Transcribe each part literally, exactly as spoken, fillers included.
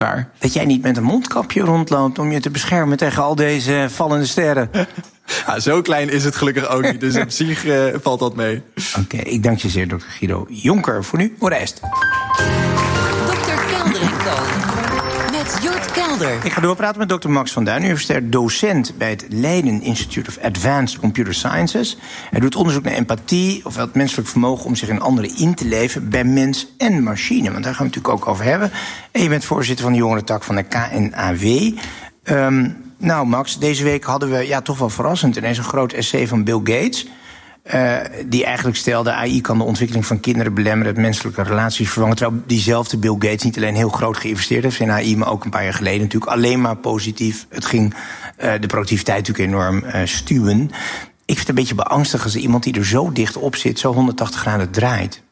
Waar? Dat jij niet met een mondkapje rondloopt om je te beschermen tegen al deze vallende sterren. Ja, zo klein is het gelukkig ook niet, dus op zich uh, valt dat mee. Oké, okay, ik dank je zeer, dokter Guido Jonker. Voor nu, Orest. dokter Kelder en Co. Met Jort Kelder. Ik ga doorpraten met dokter Max van Duin, universitair docent bij het Leiden Institute of Advanced Computer Sciences. Hij doet onderzoek naar empathie, ofwel het menselijk vermogen om zich in anderen in te leven bij mens en machine. Want daar gaan we het natuurlijk ook over hebben. En je bent voorzitter van de jongerentak van de K N A W. Um, nou, Max, deze week hadden we, ja, toch wel verrassend, ineens een groot essay van Bill Gates. Uh, die eigenlijk stelde, A I kan de ontwikkeling van kinderen belemmeren, het menselijke relaties vervangen. Terwijl diezelfde Bill Gates niet alleen heel groot geïnvesteerd heeft in A I, maar ook een paar jaar geleden natuurlijk alleen maar positief. Het ging uh, de productiviteit natuurlijk enorm uh, stuwen. Ik vind het een beetje beangstigend als iemand die er zo dicht op zit, zo honderdtachtig graden draait.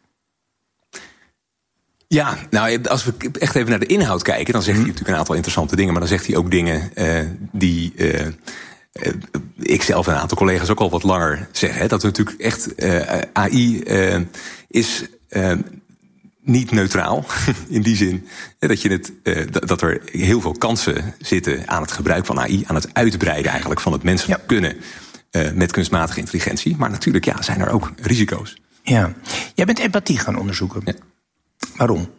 Ja, nou, als we echt even naar de inhoud kijken, dan zegt hij natuurlijk een aantal interessante dingen, maar dan zegt hij ook dingen uh, die uh, uh, ik zelf en een aantal collega's ook al wat langer zeggen. Hè, dat we natuurlijk echt uh, A I uh, is uh, niet neutraal in die zin dat je het uh, dat er heel veel kansen zitten aan het gebruik van A I, aan het uitbreiden eigenlijk van het menselijk ja. kunnen uh, met kunstmatige intelligentie. Maar natuurlijk, ja, zijn er ook risico's. Ja, jij bent empathie gaan onderzoeken. Ja. Waarom?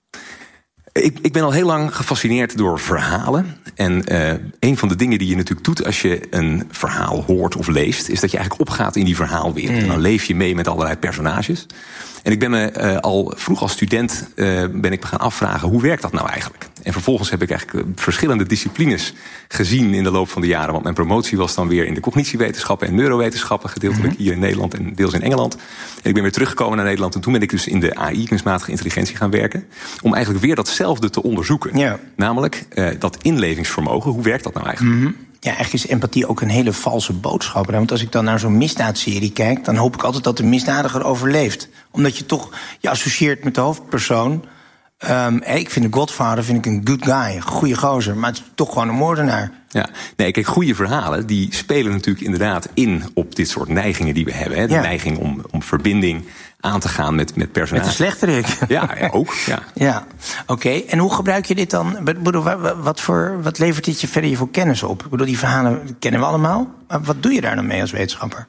Ik, ik ben al heel lang gefascineerd door verhalen. En uh, een van de dingen die je natuurlijk doet als je een verhaal hoort of leest, is dat je eigenlijk opgaat in die verhaalwereld. Mm. En dan leef je mee met allerlei personages. En ik ben me uh, al vroeg als student uh, ben ik me gaan afvragen, hoe werkt dat nou eigenlijk? En vervolgens heb ik eigenlijk verschillende disciplines gezien in de loop van de jaren. Want mijn promotie was dan weer in de cognitiewetenschappen en neurowetenschappen, gedeeltelijk mm-hmm. hier in Nederland en deels in Engeland. En ik ben weer teruggekomen naar Nederland en toen ben ik dus in de A I, kunstmatige intelligentie, gaan werken. Om eigenlijk weer datzelfde te onderzoeken. Ja. Namelijk uh, dat inlevingsvermogen, hoe werkt dat nou eigenlijk? Mm-hmm. Ja, eigenlijk is empathie ook een hele valse boodschap. Want als ik dan naar zo'n misdaadserie kijk, dan hoop ik altijd dat de misdadiger overleeft. Omdat je toch je associeert met de hoofdpersoon. Um, ik vind de Godfather vind ik een good guy, een goede gozer, maar het is toch gewoon een moordenaar. Ja, nee, kijk, goede verhalen die spelen natuurlijk inderdaad in op dit soort neigingen die we hebben. Hè. De ja. neiging om, om verbinding aan te gaan met, met personages. Met de slechterik. Ja, ja, ook. Ja, ja. Oké. Okay. En hoe gebruik je dit dan? Wat, voor, wat levert dit je verder je voor kennis op? Ik bedoel, die verhalen kennen we allemaal. Maar wat doe je daar dan mee als wetenschapper?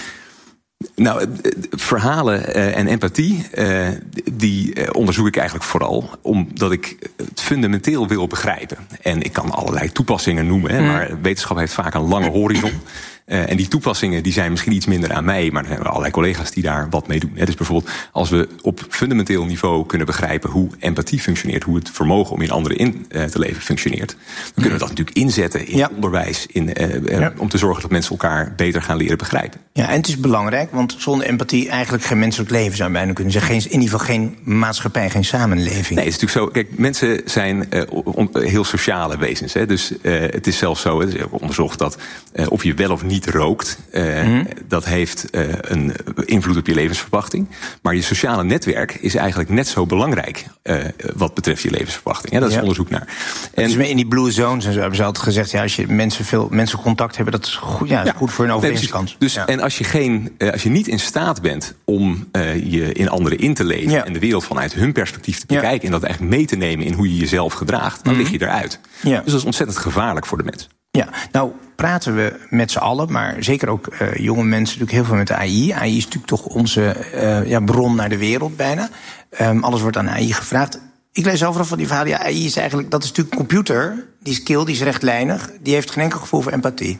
Nou, verhalen uh, en empathie, uh, die uh, onderzoek ik eigenlijk vooral omdat ik het fundamenteel wil begrijpen. En ik kan allerlei toepassingen noemen, hè, maar wetenschap heeft vaak een lange horizon. Uh, en die toepassingen die zijn misschien iets minder aan mij, maar er zijn allerlei collega's die daar wat mee doen. Hè. Dus bijvoorbeeld als we op fundamenteel niveau kunnen begrijpen hoe empathie functioneert, hoe het vermogen om in anderen in uh, te leven functioneert, dan kunnen we dat natuurlijk inzetten in ja. onderwijs, in, uh, uh, ja. om te zorgen dat mensen elkaar beter gaan leren begrijpen. Ja, en het is belangrijk, want zonder empathie eigenlijk geen menselijk leven zou je bijna kunnen zeggen. Geen, in ieder geval geen maatschappij, geen samenleving. Nee, het is natuurlijk zo. Kijk, mensen zijn uh, on, heel sociale wezens. Hè. Dus uh, het is zelfs zo, het is ook onderzocht dat uh, of je wel of niet rookt, uh, mm-hmm. dat heeft uh, een invloed op je levensverwachting. Maar je sociale netwerk is eigenlijk net zo belangrijk uh, wat betreft je levensverwachting. Hè. Dat is ja. onderzoek naar. En dus in die blue zones en zo hebben ze altijd gezegd, ja, als je mensen veel mensen contact hebben, dat is goed, ja, ja. goed voor een overlevingskans. Dus ja. en als je geen, uh, als je niet in staat bent om uh, je in anderen in te leven ja. en de wereld vanuit hun perspectief te bekijken ja. en dat eigenlijk mee te nemen in hoe je jezelf gedraagt, dan mm-hmm. lig je eruit. Ja. Dus dat is ontzettend gevaarlijk voor de mens. Ja, nou praten we met z'n allen, maar zeker ook uh, jonge mensen natuurlijk heel veel met de A I. A I is natuurlijk toch onze uh, ja, bron naar de wereld bijna. Um, alles wordt aan A I gevraagd. Ik lees overal van die verhalen, ja, A I is eigenlijk, dat is natuurlijk een computer, die skill, die is rechtlijnig, die heeft geen enkel gevoel voor empathie.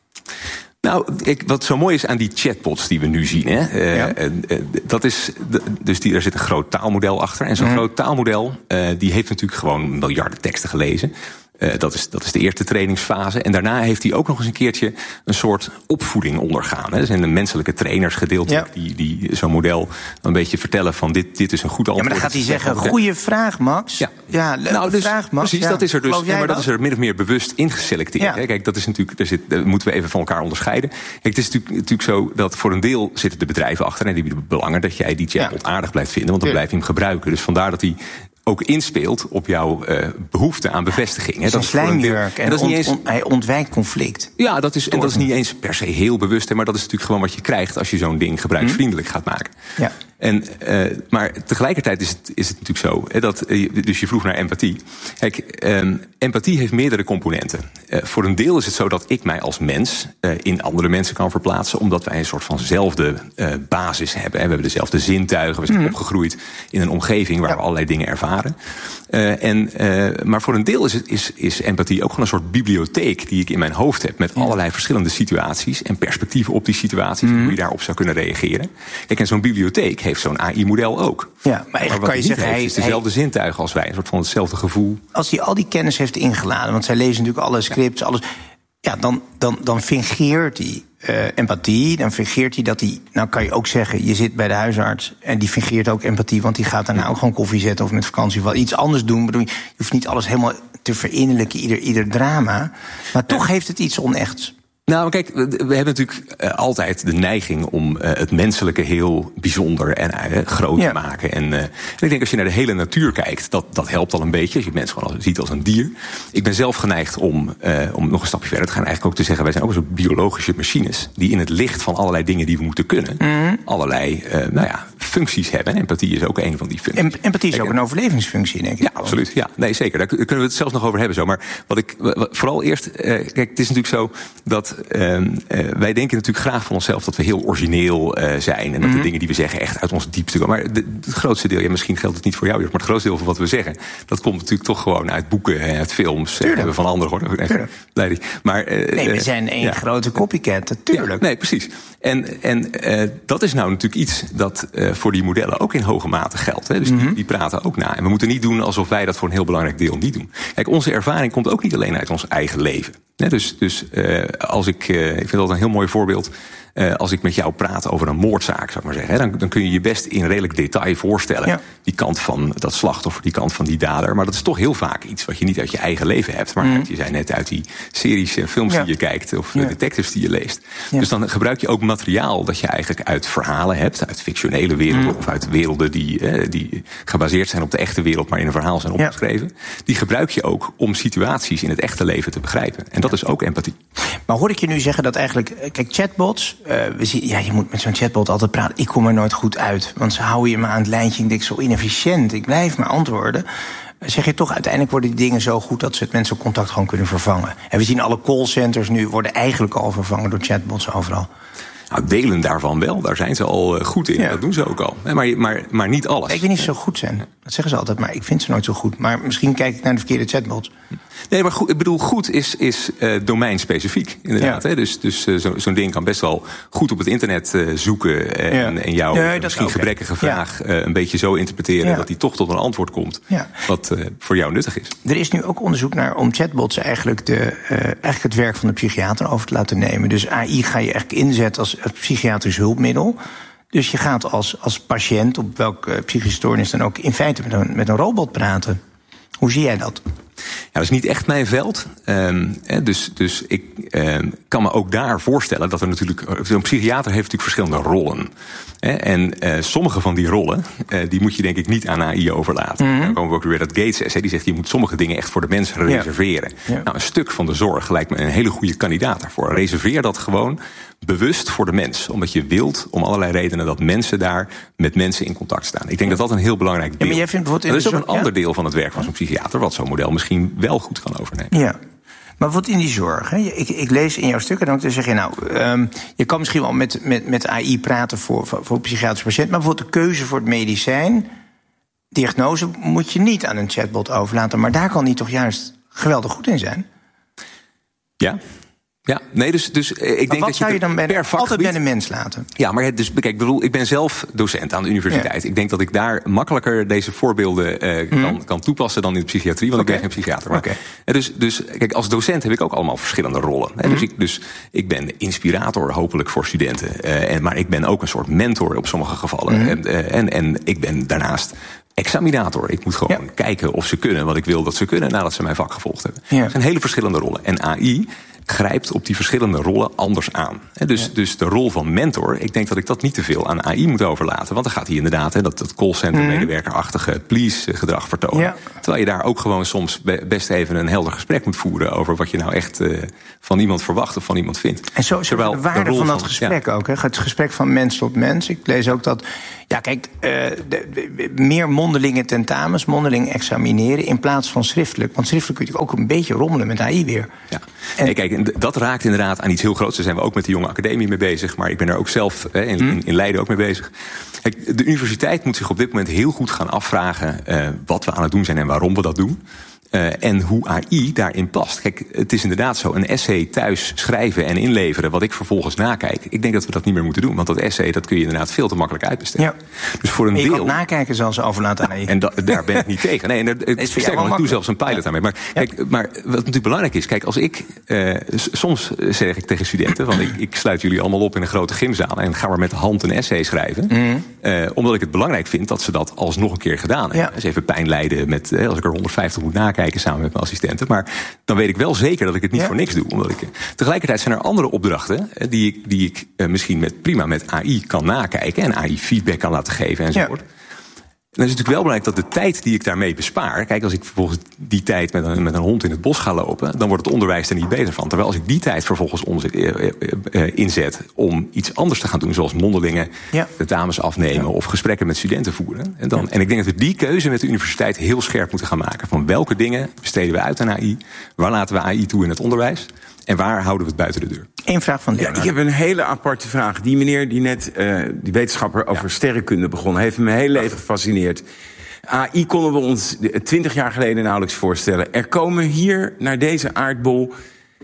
Nou, ik, wat zo mooi is aan die chatbots die we nu zien, hè, uh, ja. uh, uh, dat is, de, dus die, daar zit een groot taalmodel achter. En zo'n mm. groot taalmodel, uh, die heeft natuurlijk gewoon miljarden teksten gelezen. Uh, dat, is, dat is de eerste trainingsfase. En daarna heeft hij ook nog eens een keertje een soort opvoeding ondergaan. Hè. Er zijn de menselijke trainers gedeeltelijk ja. die, die zo'n model een beetje vertellen van dit, dit is een goed antwoord. Ja, maar dan gaat hij zeggen, goeie vraag, Max. Ja, ja leuke nou, dus, vraag, Max. Precies, ja. dat is er dus. Ja, maar dat dat? is er min of meer bewust ingeselecteerd. Ja. Kijk, dat is natuurlijk, daar, zit, daar moeten we even van elkaar onderscheiden. Kijk, het is natuurlijk, natuurlijk zo dat voor een deel zitten de bedrijven achter en die hebben belangen dat jij die chatbot ja. aardig blijft vinden, want dan ja. blijf je hem gebruiken. Dus vandaar dat hij ook inspeelt op jouw uh, behoefte aan bevestiging. Het is een slijmwerk en, en dat is niet eens, on, hij ontwijkt conflict. Ja, dat is, en dat is niet eens per se heel bewust, hè, maar dat is natuurlijk gewoon wat je krijgt als je zo'n ding gebruiksvriendelijk gaat maken. Ja. En, uh, maar tegelijkertijd is het, is het natuurlijk zo, hè, dat, dus je vroeg naar empathie. Kijk, um, empathie heeft meerdere componenten. Uh, voor een deel is het zo dat ik mij als mens uh, in andere mensen kan verplaatsen, omdat wij een soort vanzelfde uh, basis hebben. Hè. We hebben dezelfde zintuigen, we zijn mm. opgegroeid in een omgeving waar ja. we allerlei dingen ervaren. Uh, en, uh, maar voor een deel is, het, is, is empathie ook gewoon een soort bibliotheek die ik in mijn hoofd heb met ja. allerlei verschillende situaties en perspectieven op die situaties mm. en hoe je daarop zou kunnen reageren. Kijk, en zo'n bibliotheek heeft zo'n A I-model ook. Ja, maar, maar kan je zeggen, hij is dezelfde hij, zintuigen als wij, een soort van hetzelfde gevoel. Als hij al die kennis heeft ingeladen, want zij lezen natuurlijk alle scripts, ja. alles. Ja, dan, dan, dan fingeert hij uh, empathie. Dan fingeert hij dat hij, nou kan je ook zeggen, je zit bij de huisarts en die fingeert ook empathie, want die gaat daarna ook gewoon koffie zetten of met vakantie of wel iets anders doen. Bedoel, je hoeft niet alles helemaal te verinnerlijken, ieder, ieder drama. Maar toch ja. heeft het iets onechts. Nou, kijk, we hebben natuurlijk uh, altijd de neiging om uh, het menselijke heel bijzonder en uh, groot ja. te maken. En, uh, en ik denk als je naar de hele natuur kijkt, dat, dat helpt al een beetje. Als je mensen gewoon als, ziet als een dier. Ik ben zelf geneigd om, uh, om nog een stapje verder te gaan. Eigenlijk ook te zeggen, wij zijn ook een soort biologische machines die in het licht van allerlei dingen die we moeten kunnen, mm. allerlei uh, nou ja, functies hebben. En empathie is ook een van die functies. Em- empathie is kijk, ook een overlevingsfunctie, denk ik. Ja, absoluut. Ja, nee, zeker. Daar kunnen we het zelfs nog over hebben. Zo. Maar wat ik wat, vooral eerst, uh, kijk, het is natuurlijk zo dat Uh, uh, wij denken natuurlijk graag van onszelf dat we heel origineel uh, zijn. En dat mm-hmm. de dingen die we zeggen echt uit ons diepste komen. Maar de, het grootste deel, ja, misschien geldt het niet voor jou, maar het grootste deel van wat we zeggen, dat komt natuurlijk toch gewoon uit boeken en uit films. En hebben we van anderen gehoord. Nee, maar, uh, nee, we zijn één ja. grote copycat, natuurlijk. Ja, nee, precies. En, en uh, dat is nou natuurlijk iets dat uh, voor die modellen ook in hoge mate geldt. Hè. Dus mm-hmm. die, die praten ook na. En we moeten niet doen alsof wij dat voor een heel belangrijk deel niet doen. Kijk, onze ervaring komt ook niet alleen uit ons eigen leven. Nee, dus dus uh, als ik, uh, ik vind dat een heel mooi voorbeeld. Uh, als ik met jou praat over een moordzaak, zou ik maar zeggen, hè, dan, dan kun je je best in redelijk detail voorstellen. Ja. Die kant van dat slachtoffer, die kant van die dader. Maar dat is toch heel vaak iets wat je niet uit je eigen leven hebt. Maar mm. uit, je zei net uit die series en films ja. die je kijkt of ja. detectives die je leest. Ja. Dus dan gebruik je ook materiaal dat je eigenlijk uit verhalen hebt. Uit fictionele werelden mm. of uit werelden die, uh, die gebaseerd zijn op de echte wereld, maar in een verhaal zijn opgeschreven. Ja. Die gebruik je ook om situaties in het echte leven te begrijpen. En dat ja. is ook empathie. Maar hoor ik je nu zeggen dat eigenlijk, kijk, chatbots, Uh, we zien, ja, je moet met zo'n chatbot altijd praten. Ik kom er nooit goed uit. Want ze houden je maar aan het lijntje. Ik denk, zo inefficiënt. Ik blijf maar antwoorden. Zeg je toch, uiteindelijk worden die dingen zo goed dat ze het mensencontact gewoon kunnen vervangen. En we zien alle callcenters nu worden eigenlijk al vervangen door chatbots overal. Nou, delen daarvan wel, daar zijn ze al goed in. Ja. Dat doen ze ook al. Maar, maar, maar niet alles. Ik weet niet of ze zo goed zijn. Dat zeggen ze altijd, maar ik vind ze nooit zo goed. Maar misschien kijk ik naar de verkeerde chatbots. Nee, maar goed, ik bedoel, goed is, is uh, domeinspecifiek, inderdaad. Ja. Hè? Dus, dus uh, zo, zo'n ding kan best wel goed op het internet uh, zoeken en, ja. en jouw ja, misschien gebrekkige vraag ja. uh, een beetje zo interpreteren ja. dat die toch tot een antwoord komt ja. wat uh, voor jou nuttig is. Er is nu ook onderzoek naar om chatbots eigenlijk, de, uh, eigenlijk het werk van de psychiater over te laten nemen. Dus A I ga je eigenlijk inzetten als psychiatrisch hulpmiddel. Dus je gaat als, als patiënt, op welke psychische stoornis dan ook, in feite met een, met een robot praten. Hoe zie jij dat? Ja, dat is niet echt mijn veld. Um, dus, dus ik um, kan me ook daar voorstellen dat er natuurlijk, zo'n psychiater heeft natuurlijk verschillende rollen. En uh, sommige van die rollen, uh, die moet je denk ik niet aan A I overlaten. Mm-hmm. Dan komen we ook weer dat Gates zegt, die zegt je moet sommige dingen echt voor de mens reserveren. Ja. Ja. Nou, een stuk van de zorg lijkt me een hele goede kandidaat daarvoor. Reserveer dat gewoon bewust voor de mens. Omdat je wilt, om allerlei redenen, dat mensen daar met mensen in contact staan. Ik denk ja. dat dat een heel belangrijk deel is. Ja, maar jij vindt bijvoorbeeld dat is ook een ja? ander deel van het werk van zo'n psychiater, wat zo'n model misschien wel goed kan overnemen. Ja. Maar wat in die zorg, hè? Ik, ik lees in jouw stukken dan, dan zeg je nou, um, je kan misschien wel met, met, met A I praten voor, voor, voor een psychiatrische patiënt, maar bijvoorbeeld de keuze voor het medicijn, diagnose, moet je niet aan een chatbot overlaten. Maar daar kan die toch juist geweldig goed in zijn? Ja. Ja, nee, dus, dus ik maar denk wat dat je, zou je dan bij de, vakgebied altijd bij de mens laten? Ja, maar dus, kijk, bedoel, ik ben zelf docent aan de universiteit. Ja. Ik denk dat ik daar makkelijker deze voorbeelden uh, mm. kan, kan toepassen dan in de psychiatrie, want okay. ik ben geen psychiater. Maar, okay. dus, dus kijk, als docent heb ik ook allemaal verschillende rollen. Hè, mm. dus, ik, dus ik ben inspirator, hopelijk voor studenten. Uh, en, maar ik ben ook een soort mentor op sommige gevallen. Mm. En, uh, en, en ik ben daarnaast examinator. Ik moet gewoon ja. kijken of ze kunnen wat ik wil dat ze kunnen nadat ze mijn vak gevolgd hebben. Ja. Dat zijn hele verschillende rollen. En A I grijpt op die verschillende rollen anders aan. He, dus, ja. dus de rol van mentor, ik denk dat ik dat niet te veel aan A I moet overlaten. Want dan gaat hij inderdaad he, dat, dat callcenter-medewerkerachtige please-gedrag vertonen. Ja. Terwijl je daar ook gewoon soms best even een helder gesprek moet voeren over wat je nou echt uh, van iemand verwacht of van iemand vindt. En zo is de waarde de van dat van, gesprek ja. ook. Hè? Het gesprek van mens tot mens. Ik lees ook dat, ja kijk, uh, de, de, meer mondelinge tentamens, mondeling examineren in plaats van schriftelijk. Want schriftelijk kun je ook een beetje rommelen met A I weer. Ja. En nee, kijk, dat raakt inderdaad aan iets heel groots. Daar zijn we ook met de jonge academie mee bezig. Maar ik ben er ook zelf hè, in, hmm. in Leiden ook mee bezig. Kijk, de universiteit moet zich op dit moment heel goed gaan afvragen uh, wat we aan het doen zijn en waarom we dat doen. Uh, en hoe A I daarin past. Kijk, het is inderdaad zo, een essay thuis schrijven en inleveren, wat ik vervolgens nakijk. Ik denk dat we dat niet meer moeten doen, want dat essay dat kun je inderdaad veel te makkelijk uitbesteden. Ja. Dus voor een en je deel. kan nakijken zelfs overlaten aan A I. En da, daar ben ik niet tegen. Nee, en daar, ik, sterker, ik doe zelfs een pilot daarmee. Maar, ja. kijk, maar wat natuurlijk belangrijk is, kijk, als ik uh, soms zeg ik tegen studenten, want ik, ik sluit jullie allemaal op in een grote gymzaal en ga maar met de hand een essay schrijven, mm. uh, omdat ik het belangrijk vind dat ze dat alsnog een keer gedaan hebben. Ja. Dus even pijn lijden met, uh, als ik er honderdvijftig moet nakijken samen met mijn assistenten. Maar dan weet ik wel zeker dat ik het niet ja. voor niks doe. Omdat ik, tegelijkertijd zijn er andere opdrachten die ik, die ik uh, misschien met, prima met A I kan nakijken en A I feedback kan laten geven enzovoort. Ja. En dan is het natuurlijk wel belangrijk dat de tijd die ik daarmee bespaar, kijk, als ik vervolgens die tijd met een, met een hond in het bos ga lopen, dan wordt het onderwijs er niet beter van. Terwijl als ik die tijd vervolgens onze, uh, uh, uh, inzet om iets anders te gaan doen, zoals mondelingen, ja. de dames afnemen ja. of gesprekken met studenten voeren. En, dan, ja. en ik denk dat we die keuze met de universiteit heel scherp moeten gaan maken. Van welke dingen besteden we uit aan A I? Waar laten we A I toe in het onderwijs? En waar houden we het buiten de deur? Eén vraag van ja, ik heb een hele aparte vraag. Die meneer die net, uh, die wetenschapper over ja. sterrenkunde begon, heeft me mijn hele leven gefascineerd. A I konden we ons twintig jaar geleden nauwelijks voorstellen. Er komen hier naar deze aardbol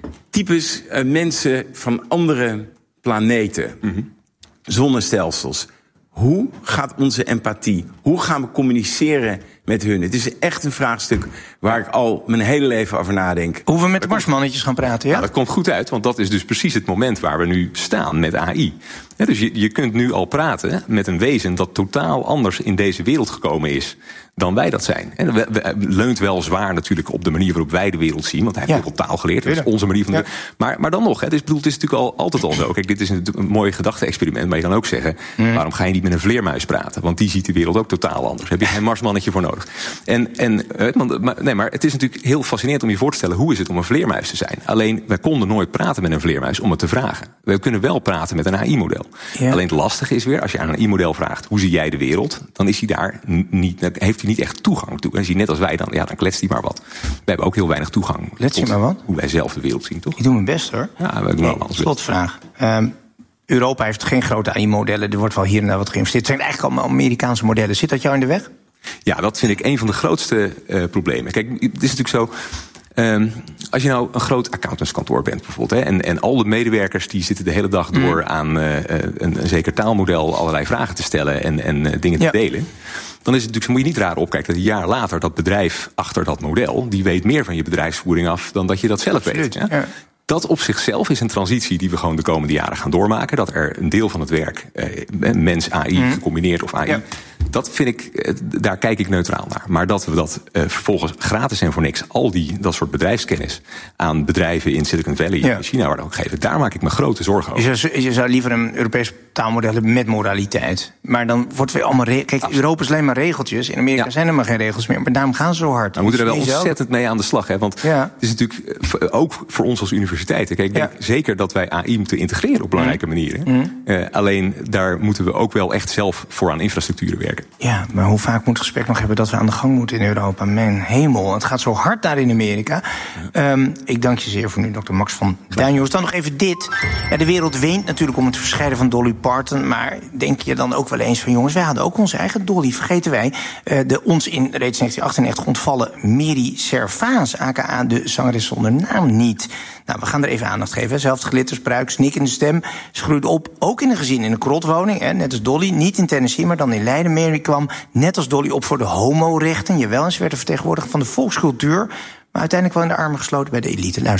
types uh, mensen van andere planeten, mm-hmm. zonnestelsels. Hoe gaat onze empathie? Hoe gaan we communiceren met hun? Het is echt een vraagstuk waar ik al mijn hele leven over nadenk. Hoe we met de marsmannetjes gaan praten, ja? Nou, dat komt goed uit, want dat is dus precies het moment waar we nu staan met A I. Ja, dus je, je kunt nu al praten met een wezen dat totaal anders in deze wereld gekomen is dan wij dat zijn. En we, we, leunt wel zwaar natuurlijk op de manier waarop wij de wereld zien, want hij heeft ja. heel veel taal geleerd. Dat is onze manier van ja. de, maar, maar dan nog, het is, bedoel, het is natuurlijk al, altijd al zo. Kijk, dit is een, een mooi gedachte-experiment, maar je kan ook zeggen, mm. waarom ga je niet met een vleermuis praten? Want die ziet de wereld ook totaal anders. Daar heb je geen marsmannetje voor nodig. En, en, maar, nee, maar het is natuurlijk heel fascinerend om je voor te stellen, hoe is het om een vleermuis te zijn? Alleen, wij konden nooit praten met een vleermuis om het te vragen. We kunnen wel praten met een A I-model. Ja. Alleen het lastige is weer, als je aan een A I-model vraagt, hoe zie jij de wereld? Dan is hij daar niet, heeft hij niet echt toegang toe. En zie je net als wij dan, ja, dan kletst hij maar wat. We hebben ook heel weinig toegang. Klets je maar wat? Hoe wij zelf de wereld zien, toch? Ik doe mijn best, hoor. Ja, we doen nee, alles. Slotvraag. Um, Europa heeft geen grote A I-modellen. Er wordt wel hier en daar wat geïnvesteerd. Het zijn eigenlijk allemaal Amerikaanse modellen. Zit dat jou in de weg? Ja, dat vind ik een van de grootste uh, problemen. Kijk, het is natuurlijk zo, Um, als je nou een groot accountantskantoor bent bijvoorbeeld, hè, en, en al de medewerkers die zitten de hele dag door mm. aan uh, een, een zeker taalmodel allerlei vragen te stellen en, en uh, dingen te ja. delen, dan is het natuurlijk, zo moet je niet raar opkijken dat een jaar later dat bedrijf achter dat model, die weet meer van je bedrijfsvoering af dan dat je dat zelf Absoluut, weet. Ja? Ja. Dat op zichzelf is een transitie die we gewoon de komende jaren gaan doormaken. Dat er een deel van het werk, eh, mens A I mm. gecombineerd of A I... Ja. Dat vind ik, daar kijk ik neutraal naar. Maar dat we dat uh, vervolgens gratis en voor niks, al die dat soort bedrijfskennis aan bedrijven in Silicon Valley ja. en China worden ook gegeven, daar maak ik me grote zorgen over. Je zou, je zou liever een Europees taalmodel hebben met moraliteit. Maar dan wordt weer allemaal. Re- Kijk, Absoluut. Europa is alleen maar regeltjes. In Amerika ja. zijn er maar geen regels meer. Maar daarom gaan ze zo hard. We moeten er wel ontzettend mee aan de slag. Hè? Want ja. het is natuurlijk ook voor ons als universiteiten. Kijk, ik denk ja. zeker dat wij A I moeten integreren op belangrijke mm. manieren. Mm. Uh, alleen daar moeten we ook wel echt zelf voor aan infrastructuren werken. Ja, maar hoe vaak moet het gesprek nog hebben dat we aan de gang moeten in Europa? Mijn hemel, het gaat zo hard daar in Amerika. Ja. Um, ik dank je zeer voor nu, dokter Max van Duijn. Dan nog even dit. Ja, de wereld weent natuurlijk om het verscheiden van Dolly Parton. Maar denk je dan ook wel eens van, jongens, wij hadden ook onze eigen Dolly. Vergeten wij uh, de ons in reeds negentien achtennegentig ontvallen Mary Servaas, aka de zangeres zonder naam, niet. Nou, we gaan er even aandacht geven. Zelfs glitters, pruik, snik in de stem. Ze groeide op, ook in een gezin in een krotwoning. Hè, net als Dolly, niet in Tennessee, maar dan in Leiden. Mary kwam, net als Dolly, op voor de homorechten. Jawel, en ze werd een vertegenwoordiger van de volkscultuur. Maar uiteindelijk wel in de armen gesloten bij de elite. Luister maar.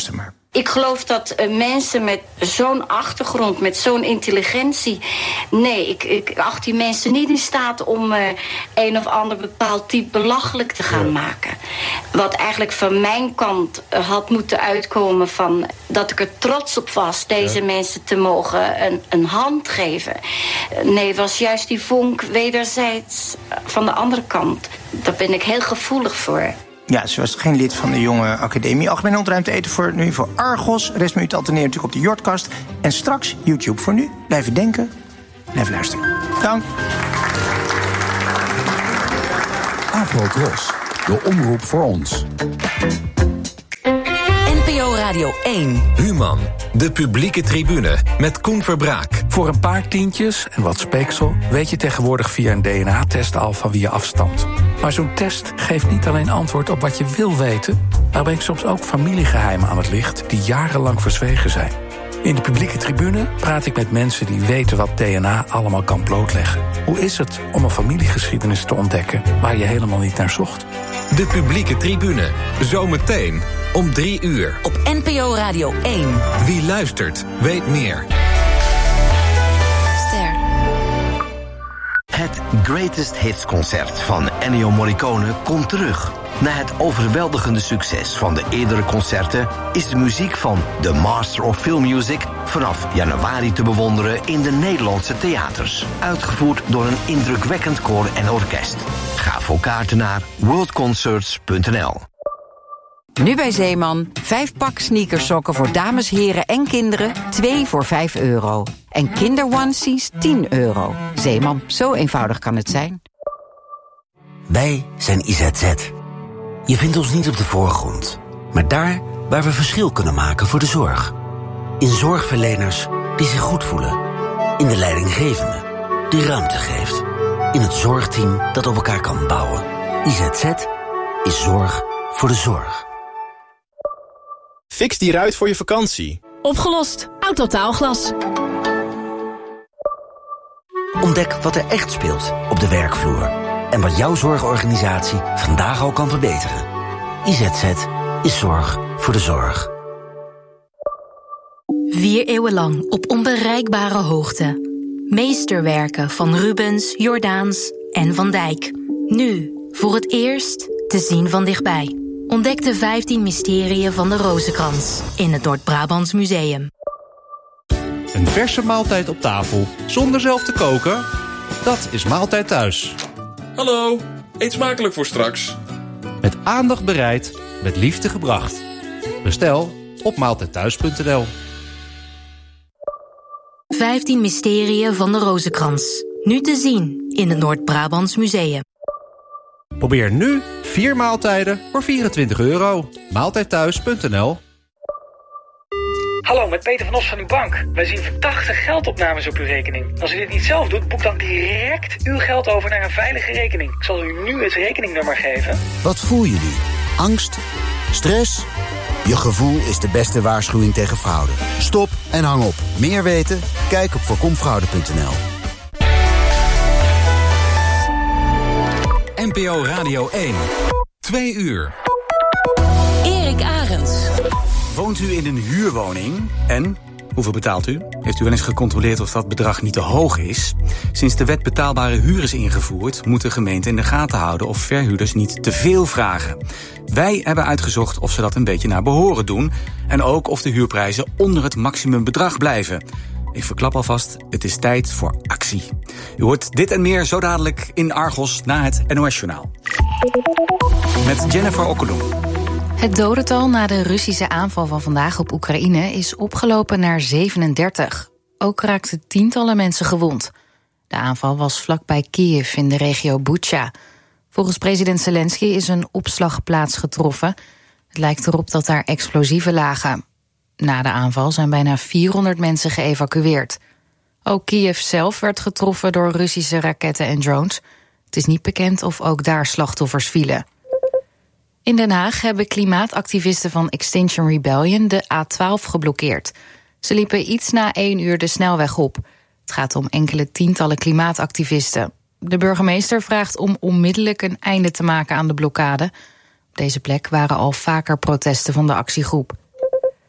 Ik geloof dat uh, mensen met zo'n achtergrond, met zo'n intelligentie... Nee, ik, ik acht die mensen niet in staat om uh, een of ander bepaald type belachelijk te gaan ja. maken. Wat eigenlijk van mijn kant uh, had moeten uitkomen van... dat ik er trots op was deze ja. mensen te mogen een, een hand geven. Uh, nee, was juist die vonk wederzijds uh, van de andere kant. Daar ben ik heel gevoelig voor. Ja, ze was geen lid van de jonge academie. Algemene ontruimte eten voor nu voor Argos. Rest me u te alterneren natuurlijk op de Jordkast. En straks YouTube voor nu. Blijven denken, blijven luisteren. Dank. Afro-Tros, de omroep voor ons. N P O Radio één. Human, de publieke tribune met Koen Verbraak. Voor een paar tientjes en wat speeksel weet je tegenwoordig via een D N A-test al van wie je afstamt. Maar zo'n test geeft niet alleen antwoord op wat je wil weten, maar brengt soms ook familiegeheimen aan het licht die jarenlang verzwegen zijn. In de publieke tribune praat ik met mensen die weten wat D N A allemaal kan blootleggen. Hoe is het om een familiegeschiedenis te ontdekken waar je helemaal niet naar zocht? De publieke tribune, zometeen om drie uur. Op N P O Radio één. Wie luistert, weet meer. Ster. Het Greatest Hits concert van Ennio Morricone komt terug. Na het overweldigende succes van de eerdere concerten is de muziek van The Master of Film Music vanaf januari te bewonderen in de Nederlandse theaters. Uitgevoerd door een indrukwekkend koor en orkest. Ga voor kaarten naar worldconcerts punt n l. Nu bij Zeeman, vijf pak sneakersokken voor dames, heren en kinderen, twee voor vijf euro. En kinderonesies tien euro. Zeeman, zo eenvoudig kan het zijn. Wij zijn I Z Z. Je vindt ons niet op de voorgrond, maar daar waar we verschil kunnen maken voor de zorg. In zorgverleners die zich goed voelen. In de leidinggevende die ruimte geeft. In het zorgteam dat op elkaar kan bouwen. I Z Z is zorg voor de zorg. Fix die ruit voor je vakantie. Opgelost. Autotaalglas. Ontdek wat er echt speelt op de werkvloer. En wat jouw zorgorganisatie vandaag al kan verbeteren. I Z Z is zorg voor de zorg. Vier eeuwen lang op onbereikbare hoogte. Meesterwerken van Rubens, Jordaens en Van Dijk. Nu, voor het eerst, te zien van dichtbij. Ontdek de vijftien mysterieën van de Rozenkrans in het Noord-Brabants Museum. Een verse maaltijd op tafel, zonder zelf te koken? Dat is Maaltijd Thuis. Hallo, eet smakelijk voor straks. Met aandacht bereid, met liefde gebracht. Bestel op maaltijdthuis punt n l. vijftien mysterieën van de Rozenkrans. Nu te zien in het Noord-Brabants Museum. Probeer nu vier maaltijden voor vierentwintig euro. maaltijdthuis punt n l. Hallo, met Peter van Os van uw bank. Wij zien verdachte geldopnames op uw rekening. Als u dit niet zelf doet, boek dan direct uw geld over naar een veilige rekening. Ik zal u nu het rekeningnummer geven. Wat voel je nu? Angst? Stress? Je gevoel is de beste waarschuwing tegen fraude. Stop en hang op. Meer weten? Kijk op voorkomfraude punt n l. N P O Radio één. Twee uur. Erik Arends. Woont u in een huurwoning? En hoeveel betaalt u? Heeft u wel eens gecontroleerd of dat bedrag niet te hoog is? Sinds de wet betaalbare huur is ingevoerd, moet de gemeente in de gaten houden of verhuurders niet te veel vragen. Wij hebben uitgezocht of ze dat een beetje naar behoren doen en ook of de huurprijzen onder het maximumbedrag blijven. Ik verklap alvast, het is tijd voor actie. U hoort dit en meer zo dadelijk in Argos na het N O S-journaal. Met Jennifer Okkeloen. Het dodental na de Russische aanval van vandaag op Oekraïne is opgelopen naar zevenendertig. Ook raakten tientallen mensen gewond. De aanval was vlakbij Kiev in de regio Bucha. Volgens president Zelensky is een opslagplaats getroffen. Het lijkt erop dat daar explosieven lagen. Na de aanval zijn bijna vierhonderd mensen geëvacueerd. Ook Kiev zelf werd getroffen door Russische raketten en drones. Het is niet bekend of ook daar slachtoffers vielen. In Den Haag hebben klimaatactivisten van Extinction Rebellion de A twaalf geblokkeerd. Ze liepen iets na één uur de snelweg op. Het gaat om enkele tientallen klimaatactivisten. De burgemeester vraagt om onmiddellijk een einde te maken aan de blokkade. Op deze plek waren al vaker protesten van de actiegroep.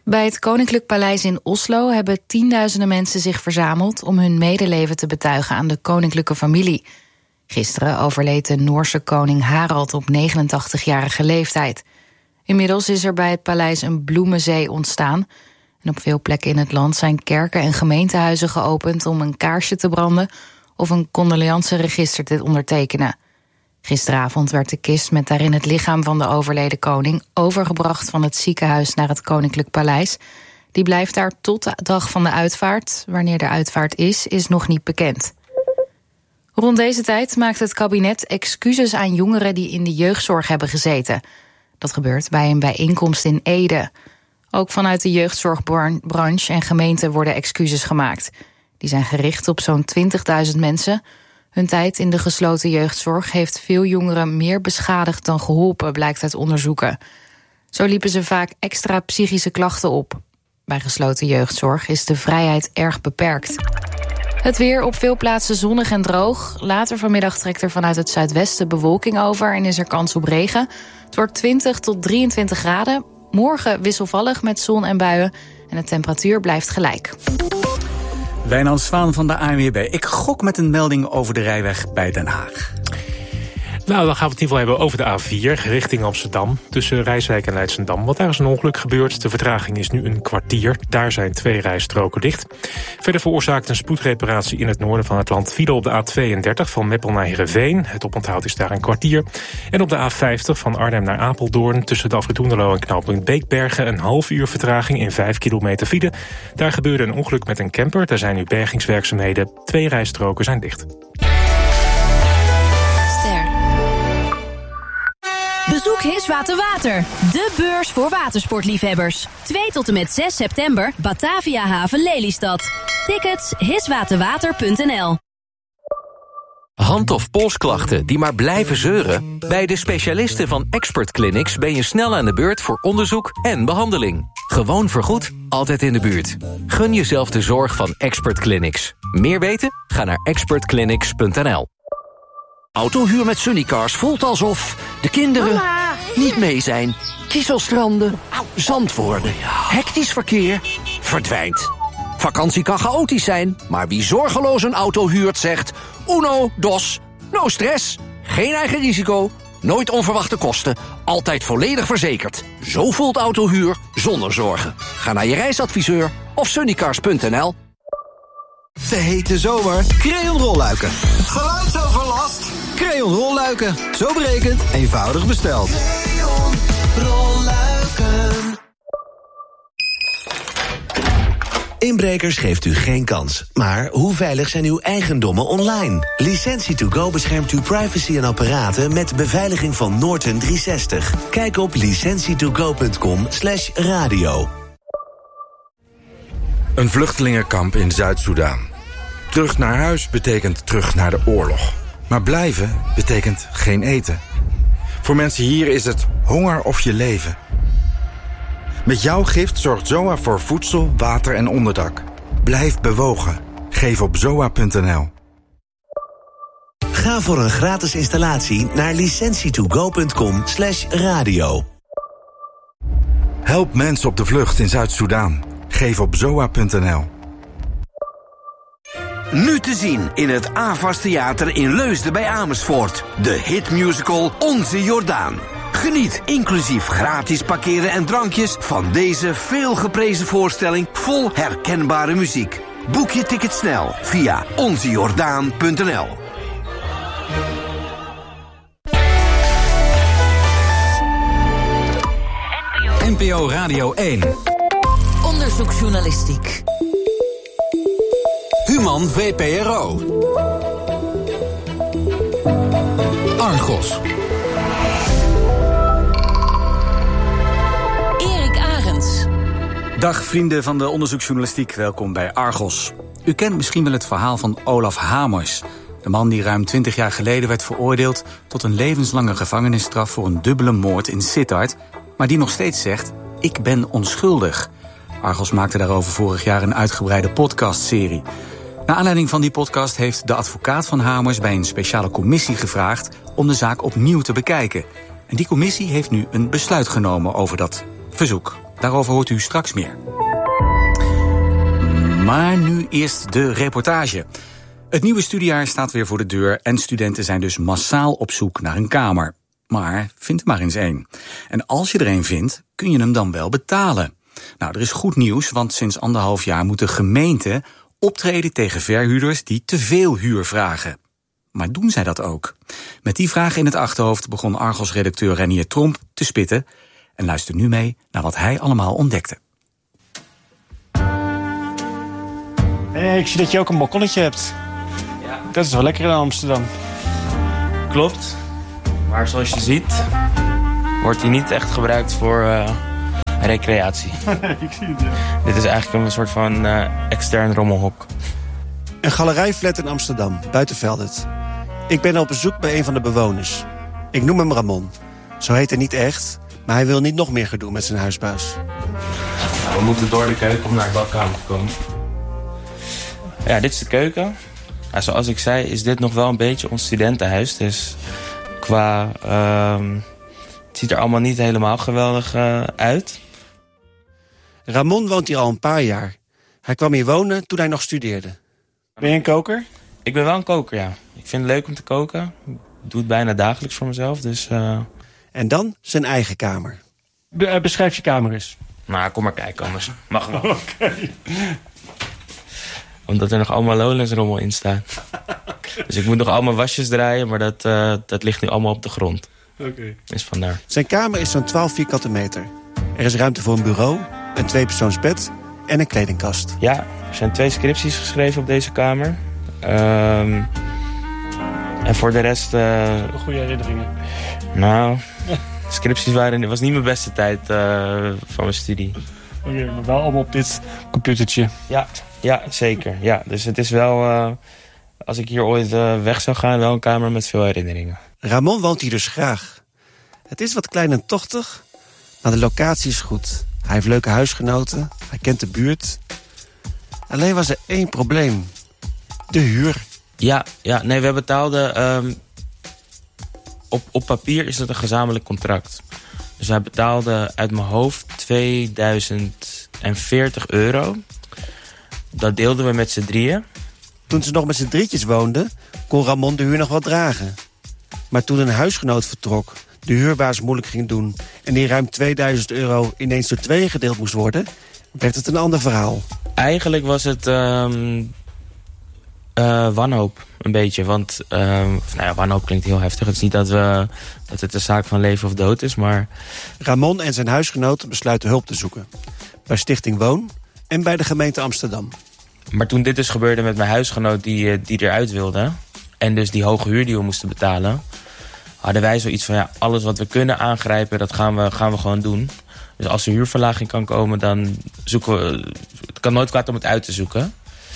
Bij het Koninklijk Paleis in Oslo hebben tienduizenden mensen zich verzameld om hun medeleven te betuigen aan de koninklijke familie. Gisteren overleed de Noorse koning Harald op negenentachtigjarige leeftijd. Inmiddels is er bij het paleis een bloemenzee ontstaan. En op veel plekken in het land zijn kerken en gemeentehuizen geopend om een kaarsje te branden of een condoleanceregister te ondertekenen. Gisteravond werd de kist met daarin het lichaam van de overleden koning overgebracht van het ziekenhuis naar het Koninklijk Paleis. Die blijft daar tot de dag van de uitvaart. Wanneer de uitvaart is, is nog niet bekend. Rond deze tijd maakt het kabinet excuses aan jongeren die in de jeugdzorg hebben gezeten. Dat gebeurt bij een bijeenkomst in Ede. Ook vanuit de jeugdzorgbranche en gemeenten worden excuses gemaakt. Die zijn gericht op zo'n twintigduizend mensen. Hun tijd in de gesloten jeugdzorg heeft veel jongeren meer beschadigd dan geholpen, blijkt uit onderzoeken. Zo liepen ze vaak extra psychische klachten op. Bij gesloten jeugdzorg is de vrijheid erg beperkt. Het weer op veel plaatsen zonnig en droog. Later vanmiddag trekt er vanuit het zuidwesten bewolking over en is er kans op regen. Het wordt twintig tot drieëntwintig graden. Morgen wisselvallig met zon en buien en de temperatuur blijft gelijk. Wijnand Zwaan van de A N W B. Ik gok met een melding over de rijweg bij Den Haag. Nou, dan gaan we het in ieder geval hebben over de A vier richting Amsterdam. Tussen Rijswijk en Leidschendam. Want daar is een ongeluk gebeurd. De vertraging is nu een kwartier. Daar zijn twee rijstroken dicht. Verder veroorzaakt een spoedreparatie in het noorden van het land file op de A tweeëndertig van Meppel naar Heerenveen. Het oponthoud is daar een kwartier. En op de A vijftig van Arnhem naar Apeldoorn tussen de afrit Hoenderloo en knooppunt Beekbergen een half uur vertraging in vijf kilometer file. Daar gebeurde een ongeluk met een camper. Daar zijn nu bergingswerkzaamheden. Twee rijstroken zijn dicht. Bezoek Hiswater Water, de beurs voor watersportliefhebbers. twee tot en met zes september, Batavia Haven Lelystad. Tickets hiswaterwater punt n l. Hand- of polsklachten die maar blijven zeuren? Bij de specialisten van Expert Clinics ben je snel aan de beurt voor onderzoek en behandeling. Gewoon vergoed, altijd in de buurt. Gun jezelf de zorg van Expert Clinics. Meer weten? Ga naar expert clinics punt n l. Autohuur met Sunnycars voelt alsof de kinderen Mama. niet mee zijn. Kieselstranden, zand worden, hectisch verkeer, verdwijnt. Vakantie kan chaotisch zijn, maar wie zorgeloos een auto huurt zegt uno, dos, no stress. Geen eigen risico, nooit onverwachte kosten, altijd volledig verzekerd. Zo voelt autohuur zonder zorgen. Ga naar je reisadviseur of sunnycars punt n l. De hete zomer, Creon rolluiken. Geluidsoverlast? Creon rolluiken. Zo berekend, eenvoudig besteld. Creon rolluiken. Inbrekers geeft u geen kans. Maar hoe veilig zijn uw eigendommen online? Licentie to go beschermt uw privacy en apparaten met beveiliging van Norton driehonderdzestig. Kijk op licentie to go punt com slash radio. Een vluchtelingenkamp in Zuid-Soedan. Terug naar huis betekent terug naar de oorlog. Maar blijven betekent geen eten. Voor mensen hier is het honger of je leven. Met jouw gift zorgt Z O A voor voedsel, water en onderdak. Blijf bewogen. Geef op zoa punt n l. Ga voor een gratis installatie naar licentie to go punt com slash radio. Help mensen op de vlucht in Zuid-Soedan. Geef op zoa punt n l. Nu te zien in het AVAS Theater in Leusden bij Amersfoort. De hitmusical Onze Jordaan. Geniet inclusief gratis parkeren en drankjes van deze veelgeprezen voorstelling vol herkenbare muziek. Boek je ticket snel via onze jordaan punt n l. N P O Radio één. Onderzoeksjournalistiek. Human V P R O. Argos. Erik Arends. Dag vrienden van de onderzoeksjournalistiek, welkom bij Argos. U kent misschien wel het verhaal van Olaf Hamers. De man die ruim twintig jaar geleden werd veroordeeld tot een levenslange gevangenisstraf voor een dubbele moord in Sittard, maar die nog steeds zegt, ik ben onschuldig. Argos maakte daarover vorig jaar een uitgebreide podcastserie. Naar aanleiding van die podcast heeft de advocaat van Hamers bij een speciale commissie gevraagd om de zaak opnieuw te bekijken. En die commissie heeft nu een besluit genomen over dat verzoek. Daarover hoort u straks meer. Maar nu eerst de reportage. Het nieuwe studiejaar staat weer voor de deur en studenten zijn dus massaal op zoek naar een kamer. Maar vind er maar eens één. En als je er één vindt, kun je hem dan wel betalen. Nou, er is goed nieuws, want sinds anderhalf jaar moet de gemeente optreden tegen verhuurders die te veel huur vragen. Maar doen zij dat ook? Met die vraag in het achterhoofd begon Argos-redacteur Renier Tromp te spitten. En luister nu mee naar wat hij allemaal ontdekte. Hey, ik zie dat je ook een balkonnetje hebt. Ja. Dat is wel lekker in Amsterdam. Klopt. Maar zoals je ziet, wordt hij niet echt gebruikt voor uh, recreatie. Ik zie het, ja. Dit is eigenlijk een soort van uh, extern rommelhok. Een galerijflat in Amsterdam, buiten Veldert. Ik ben op bezoek bij een van de bewoners. Ik noem hem Ramon. Zo heet hij niet echt, maar hij wil niet nog meer gedoe met zijn huisbaas. Nou, we moeten door de keuken om naar de badkamer te komen. Ja, dit is de keuken. Nou, zoals ik zei, is dit nog wel een beetje ons studentenhuis. Dus qua... Uh, het ziet er allemaal niet helemaal geweldig uh, uit. Ramon woont hier al een paar jaar. Hij kwam hier wonen toen hij nog studeerde. Ben je een koker? Ik ben wel een koker, ja. Ik vind het leuk om te koken. Ik doe het bijna dagelijks voor mezelf, dus... Uh... En dan zijn eigen kamer. Be- uh, beschrijf je kamer eens. Nou, kom maar kijken anders. Mag wel. Oké. Okay. Omdat er nog allemaal Lowlands-rommel in staat. Okay. Dus ik moet nog allemaal wasjes draaien, maar dat, uh, dat ligt nu allemaal op de grond. Oké. Okay. Dus vandaar. Zijn kamer is zo'n twaalf vierkante meter. Er is ruimte voor een bureau, een tweepersoonsbed en een kledingkast. Ja, er zijn twee scripties geschreven op deze kamer. Um, en voor de rest... Uh, Goede herinneringen. Nou, scripties waren... Het was niet mijn beste tijd uh, van mijn studie. Oké, okay, maar wel allemaal op dit computertje. Ja, ja zeker. Ja, dus het is wel... Uh, als ik hier ooit uh, weg zou gaan, wel een kamer met veel herinneringen. Ramon woont hier dus graag. Het is wat klein en tochtig, maar de locatie is goed. Hij heeft leuke huisgenoten, hij kent de buurt. Alleen was er één probleem. De huur. Ja, ja nee, we betaalden... Um, op, op papier is het een gezamenlijk contract. Dus wij betaalden uit mijn hoofd tweeduizend veertig euro. Dat deelden we met z'n drieën. Toen ze nog met z'n drietjes woonden, kon Ramon de huur nog wel dragen. Maar toen een huisgenoot vertrok, de huurbaas moeilijk ging doen... en die ruim tweeduizend euro ineens door tweeën gedeeld moest worden... werd het een ander verhaal. Eigenlijk was het um, uh, wanhoop, een beetje. Want, um, nou ja, wanhoop klinkt heel heftig. Het is niet dat, we, dat het een zaak van leven of dood is, maar... Ramon en zijn huisgenoot besluiten hulp te zoeken. Bij Stichting Woon en bij de gemeente Amsterdam. Maar toen dit dus gebeurde met mijn huisgenoot die, die eruit wilde... en dus die hoge huur die we moesten betalen... hadden wij zoiets van, ja, alles wat we kunnen aangrijpen... dat gaan we, gaan we gewoon doen. Dus als er huurverlaging kan komen, dan zoeken we... Het kan nooit kwaad om het uit te zoeken.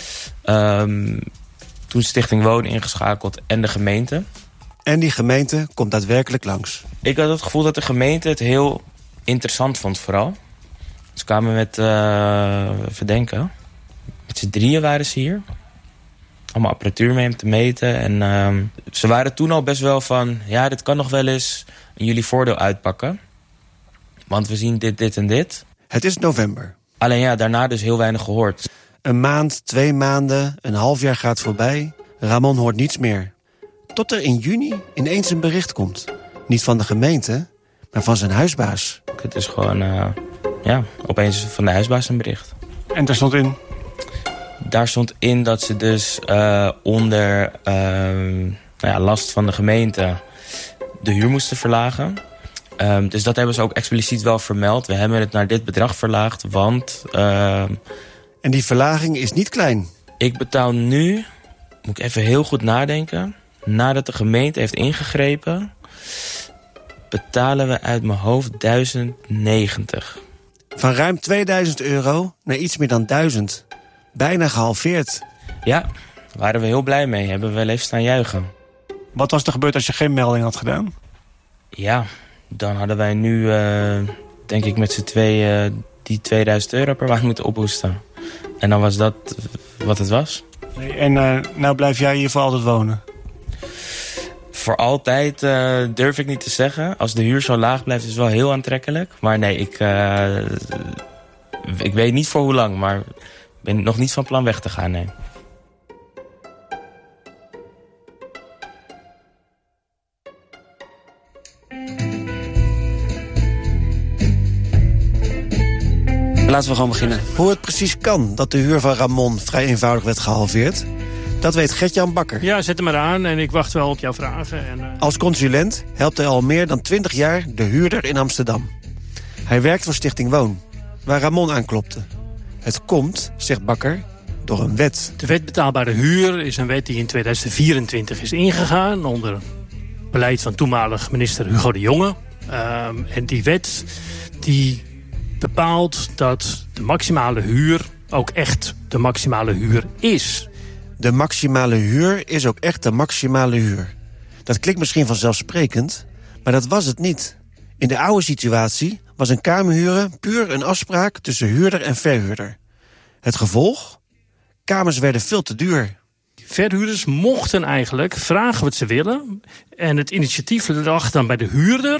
Um, toen Stichting Woon ingeschakeld en de gemeente. En die gemeente komt daadwerkelijk langs. Ik had het gevoel dat de gemeente het heel interessant vond vooral. Ze kwamen met, uh, verdenken... Met z'n drieën waren ze hier. Allemaal apparatuur mee om te meten. En uh, ze waren toen al best wel van... ja, dit kan nog wel eens in jullie voordeel uitpakken. Want we zien dit, dit en dit. Het is november. Alleen ja, daarna dus heel weinig gehoord. Een maand, twee maanden, een half jaar gaat voorbij. Ramon hoort niets meer. Tot er in juni ineens een bericht komt. Niet van de gemeente, maar van zijn huisbaas. Het is gewoon, uh, ja, opeens van de huisbaas een bericht. En daar stond in? Daar stond in dat ze dus uh, onder uh, nou ja, last van de gemeente de huur moesten verlagen. Um, dus dat hebben ze ook expliciet wel vermeld. We hebben het naar dit bedrag verlaagd, want... Uh, en die verlaging is niet klein. Ik betaal nu, moet ik even heel goed nadenken... nadat de gemeente heeft ingegrepen... betalen we uit mijn hoofd duizend negentig. Van ruim tweeduizend euro naar iets meer dan duizend. Bijna gehalveerd. Ja, daar waren we heel blij mee. Hebben we wel even staan juichen. Wat was er gebeurd als je geen melding had gedaan? Ja, dan hadden wij nu, uh, denk ik met z'n tweeën... Uh, die tweeduizend euro per maand moeten ophoesten. En dan was dat wat het was. Nee, en uh, nou blijf jij hier voor altijd wonen? voor altijd uh, durf ik niet te zeggen. Als de huur zo laag blijft, is het wel heel aantrekkelijk. Maar nee, ik, uh, ik weet niet voor hoe lang, maar ik ben nog niet van plan weg te gaan, nee. Laten we gewoon beginnen. Hoe het precies kan dat de huur van Ramon vrij eenvoudig werd gehalveerd, dat weet Gert-Jan Bakker. Ja, zet hem maar aan en ik wacht wel op jouw vragen. En, uh... Als consulent helpt hij al meer dan twintig jaar de huurder in Amsterdam. Hij werkt voor Stichting Woon, waar Ramon aanklopte. Het komt, zegt Bakker, door een wet. De wet betaalbare huur is een wet die in tweeduizend vierentwintig is ingegaan onder beleid van toenmalig minister Hugo de Jonge. Uh, en die wet die bepaalt dat de maximale huur ook echt de maximale huur is. De maximale huur is ook echt de maximale huur. Dat klinkt misschien vanzelfsprekend, maar dat was het niet. In de oude situatie was een kamerhuren puur een afspraak tussen huurder en verhuurder. Het gevolg? Kamers werden veel te duur. Verhuurders mochten eigenlijk vragen wat ze willen. En het initiatief lag dan bij de huurder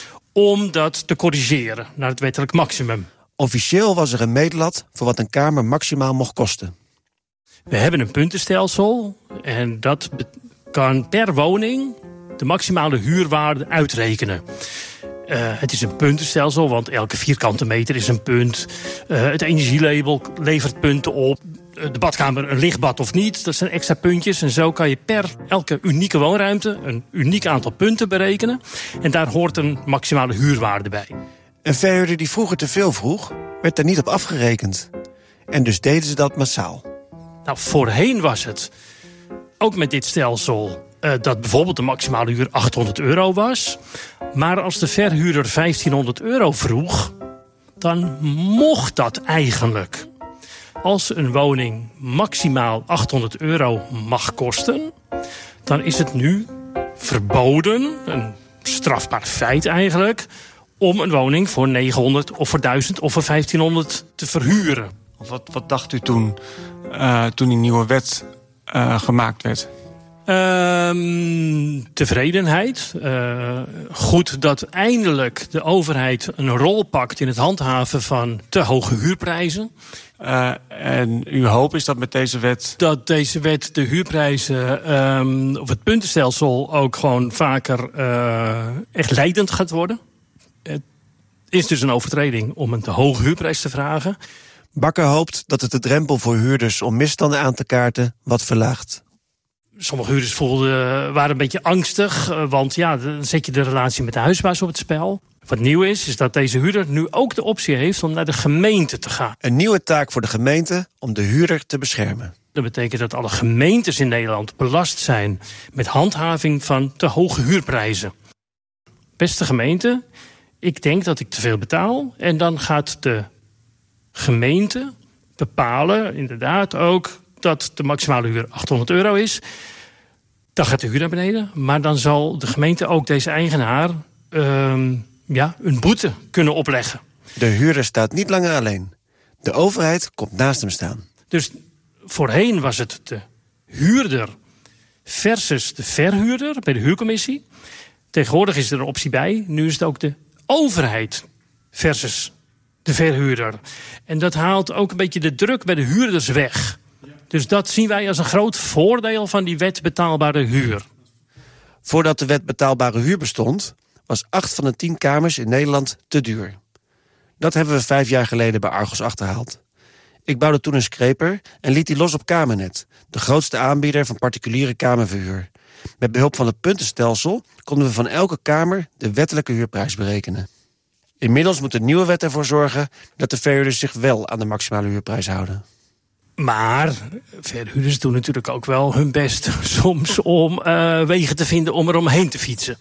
om dat te corrigeren naar het wettelijk maximum. Officieel was er een meetlat voor wat een kamer maximaal mocht kosten. We hebben een puntenstelsel en dat kan per woning de maximale huurwaarde uitrekenen. Uh, het is een puntenstelsel, want elke vierkante meter is een punt. Uh, het energielabel levert punten op. De badkamer, een lichtbad of niet, dat zijn extra puntjes. En zo kan je per elke unieke woonruimte een uniek aantal punten berekenen. En daar hoort een maximale huurwaarde bij. Een verhuurder die vroeger te veel vroeg, werd er niet op afgerekend. En dus deden ze dat massaal. Nou, voorheen was het, ook met dit stelsel, uh, dat bijvoorbeeld de maximale huur achthonderd euro was. Maar als de verhuurder vijftienhonderd euro vroeg, dan mocht dat eigenlijk. Als een woning maximaal achthonderd euro mag kosten, dan is het nu verboden, een strafbaar feit eigenlijk, om een woning voor negenhonderd of voor duizend of voor vijftienhonderd te verhuren. Wat, wat dacht u toen, uh, toen die nieuwe wet uh, gemaakt werd? Um, tevredenheid. Uh, goed dat eindelijk de overheid een rol pakt in het handhaven van te hoge huurprijzen. Uh, en uw hoop is dat met deze wet... Dat deze wet de huurprijzen, um, of het puntenstelsel ook gewoon vaker uh, echt leidend gaat worden. Het is dus een overtreding om een te hoge huurprijs te vragen. Bakker hoopt dat het de drempel voor huurders om misstanden aan te kaarten wat verlaagt. Sommige huurders voelden, waren een beetje angstig, want ja, dan zet je de relatie met de huisbaas op het spel. Wat nieuw is, is dat deze huurder nu ook de optie heeft om naar de gemeente te gaan. Een nieuwe taak voor de gemeente om de huurder te beschermen. Dat betekent dat alle gemeentes in Nederland belast zijn met handhaving van te hoge huurprijzen. Beste gemeente, ik denk dat ik te veel betaal. En dan gaat de gemeente bepalen, inderdaad ook, dat de maximale huur achthonderd euro is. Dan gaat de huur naar beneden. Maar dan zal de gemeente ook deze eigenaar uh, ja, een boete kunnen opleggen. De huurder staat niet langer alleen. De overheid komt naast hem staan. Dus voorheen was het de huurder versus de verhuurder bij de huurcommissie. Tegenwoordig is er een optie bij. Nu is het ook de overheid versus de verhuurder. En dat haalt ook een beetje de druk bij de huurders weg. Dus dat zien wij als een groot voordeel van die wet betaalbare huur. Voordat de wet betaalbare huur bestond, was acht van de tien kamers in Nederland te duur. Dat hebben we vijf jaar geleden bij Argos achterhaald. Ik bouwde toen een scraper en liet die los op Kamernet, de grootste aanbieder van particuliere kamerverhuur. Met behulp van het puntenstelsel konden we van elke kamer de wettelijke huurprijs berekenen. Inmiddels moet de nieuwe wet ervoor zorgen dat de verhuurders zich wel aan de maximale huurprijs houden. Maar verhuurders doen natuurlijk ook wel hun best soms om uh, wegen te vinden om er omheen te fietsen.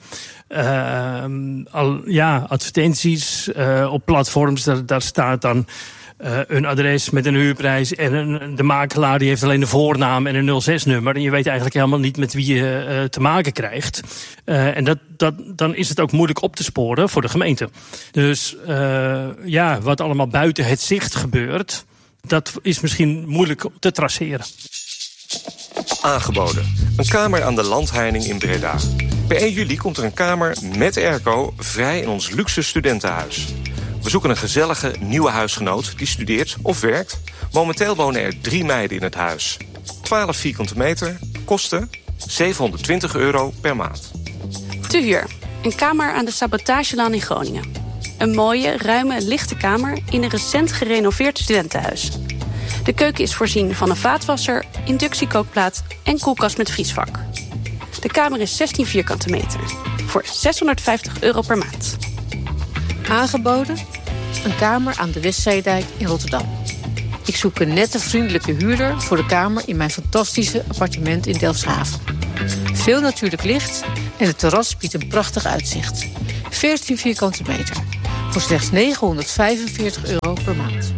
Uh, al, ja, advertenties uh, op platforms, daar, daar staat dan uh, een adres met een huurprijs en een, de makelaar die heeft alleen de voornaam en een nul zes nummer. En je weet eigenlijk helemaal niet met wie je uh, te maken krijgt. Uh, en dat, dat, dan is het ook moeilijk op te sporen voor de gemeente. Dus uh, ja, wat allemaal buiten het zicht gebeurt, dat is misschien moeilijk te traceren. Aangeboden. Een kamer aan de Landheining in Breda. Per één juli komt er een kamer met airco vrij in ons luxe studentenhuis. We zoeken een gezellige nieuwe huisgenoot die studeert of werkt. Momenteel wonen er drie meiden in het huis. twaalf vierkante meter, kosten zevenhonderdtwintig euro per maand. Te huur. Een kamer aan de Sabotagelaan in Groningen. Een mooie, ruime, lichte kamer in een recent gerenoveerd studentenhuis. De keuken is voorzien van een vaatwasser, inductiekookplaat en koelkast met vriesvak. De kamer is zestien vierkante meter. Voor zeshonderdvijftig euro per maand. Aangeboden een kamer aan de Westzeedijk in Rotterdam. Ik zoek een nette, vriendelijke huurder voor de kamer in mijn fantastische appartement in Delfshaven. Veel natuurlijk licht en het terras biedt een prachtig uitzicht. veertien vierkante meter. Voor slechts negenhonderdvijfenveertig euro per maand.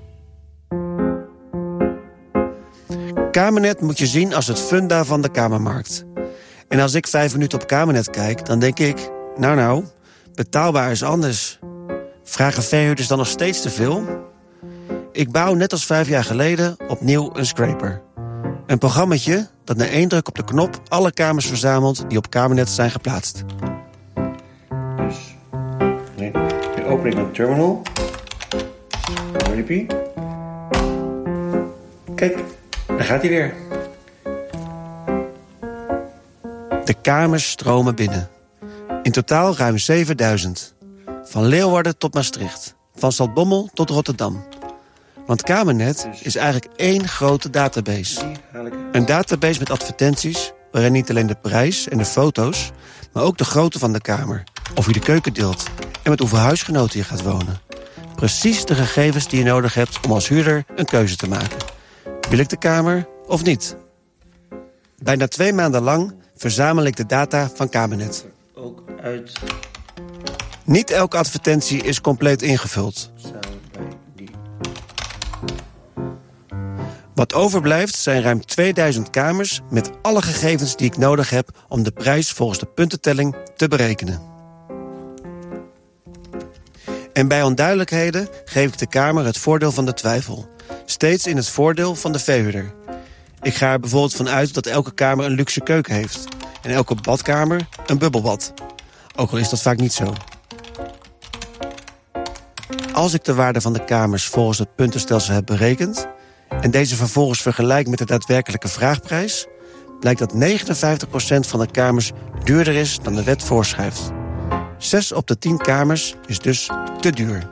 Kamernet moet je zien als het funda van de kamermarkt. En als ik vijf minuten op Kamernet kijk, dan denk ik... nou nou, betaalbaar is anders. Vragen verhuurders dan nog steeds te veel? Ik bouw net als vijf jaar geleden opnieuw een scraper. Een programmaatje dat na één druk op de knop alle kamers verzamelt die op Kamernet zijn geplaatst. Dus, nee, nu open ik mijn terminal. Kijk, daar gaat hij weer. De kamers stromen binnen. In totaal ruim zevenduizend. Van Leeuwarden tot Maastricht. Van Zaltbommel tot Rotterdam. Want Kamernet is eigenlijk één grote database. Een database met advertenties waarin niet alleen de prijs en de foto's... maar ook de grootte van de kamer, of je de keuken deelt... en met hoeveel huisgenoten je gaat wonen. Precies de gegevens die je nodig hebt om als huurder een keuze te maken. Wil ik de kamer of niet? Bijna twee maanden lang verzamel ik de data van Kamernet. Ook uit. Niet elke advertentie is compleet ingevuld. Wat overblijft zijn ruim tweeduizend kamers met alle gegevens die ik nodig heb om de prijs volgens de puntentelling te berekenen. En bij onduidelijkheden geef ik de kamer het voordeel van de twijfel. Steeds in het voordeel van de verhuurder. Ik ga er bijvoorbeeld van uit dat elke kamer een luxe keuken heeft. En elke badkamer een bubbelbad. Ook al is dat vaak niet zo. Als ik de waarde van de kamers volgens het puntenstelsel heb berekend... en deze vervolgens vergelijk met de daadwerkelijke vraagprijs... blijkt dat negenenvijftig procent van de kamers duurder is dan de wet voorschrijft. Zes op de tien kamers is dus te duur.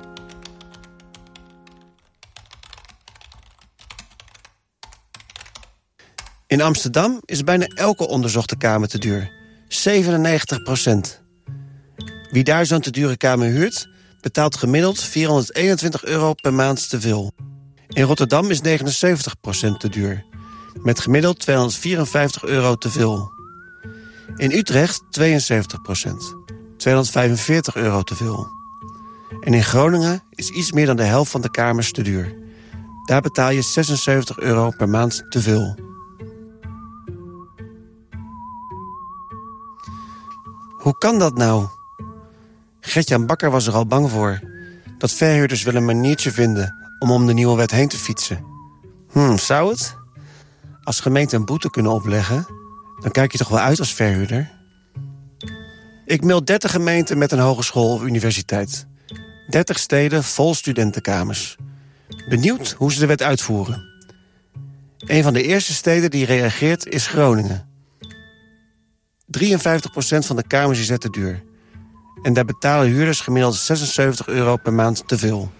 In Amsterdam is bijna elke onderzochte kamer te duur. zevenennegentig procent. Wie daar zo'n te dure kamer huurt... betaalt gemiddeld vierhonderdeenentwintig euro per maand te veel. In Rotterdam is negenenzeventig procent te duur. Met gemiddeld tweehonderdvierenvijftig euro te veel. In Utrecht tweeënzeventig procent. tweehonderdvijfenveertig euro te veel. En in Groningen is iets meer dan de helft van de kamers te duur. Daar betaal je zesenzeventig euro per maand te veel. Hoe kan dat nou? Gertjan Bakker was er al bang voor. Dat verhuurders wel een maniertje vinden om om de nieuwe wet heen te fietsen. Hm, zou het? Als gemeenten een boete kunnen opleggen, dan kijk je toch wel uit als verhuurder? Ik meld dertig gemeenten met een hogeschool of universiteit. dertig steden vol studentenkamers. Benieuwd hoe ze de wet uitvoeren. Een van de eerste steden die reageert is Groningen. drieënvijftig procent van de kamers is net te duur. En daar betalen huurders gemiddeld zesenzeventig euro per maand te veel.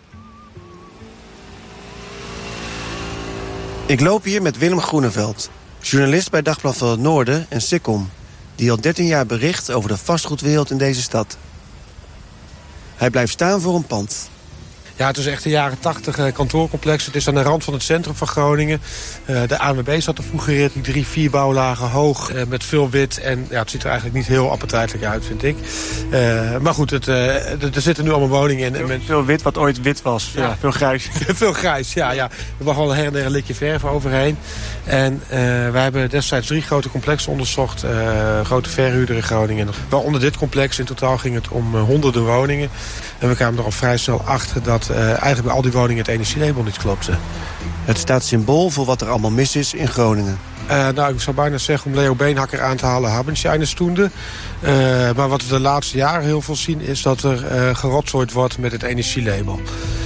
Ik loop hier met Willem Groeneveld, journalist bij Dagblad van het Noorden en Sikkom, die al dertien jaar bericht over de vastgoedwereld in deze stad. Hij blijft staan voor een pand. Ja, het is echt een jaren tachtig kantoorcomplex. Het is aan de rand van het centrum van Groningen. Uh, de A N W B zat er vroeger in, die drie, vier bouwlagen hoog, uh, met veel wit. En ja, het ziet er eigenlijk niet heel appetijtelijk uit, vind ik. Uh, maar goed, het, uh, er zitten nu allemaal woningen in. Veel, met... veel wit wat ooit wit was. Ja, ja veel grijs. veel grijs, ja, ja. Er mag wel her en der een likje verf overheen. En uh, wij hebben destijds drie grote complexen onderzocht. Uh, grote verhuurder in Groningen. Waaronder dit complex. In totaal ging het om uh, honderden woningen. En we kwamen er al vrij snel achter dat dat uh, eigenlijk bij al die woningen het energielabel niet klopte. Het staat symbool voor wat er allemaal mis is in Groningen. Uh, nou, ik zou bijna zeggen, om Leo Beenhakker aan te halen, hebben ze eine Stunde. Uh, maar wat we de laatste jaren heel veel zien, is dat er uh, gerotzooid wordt met het energielabel.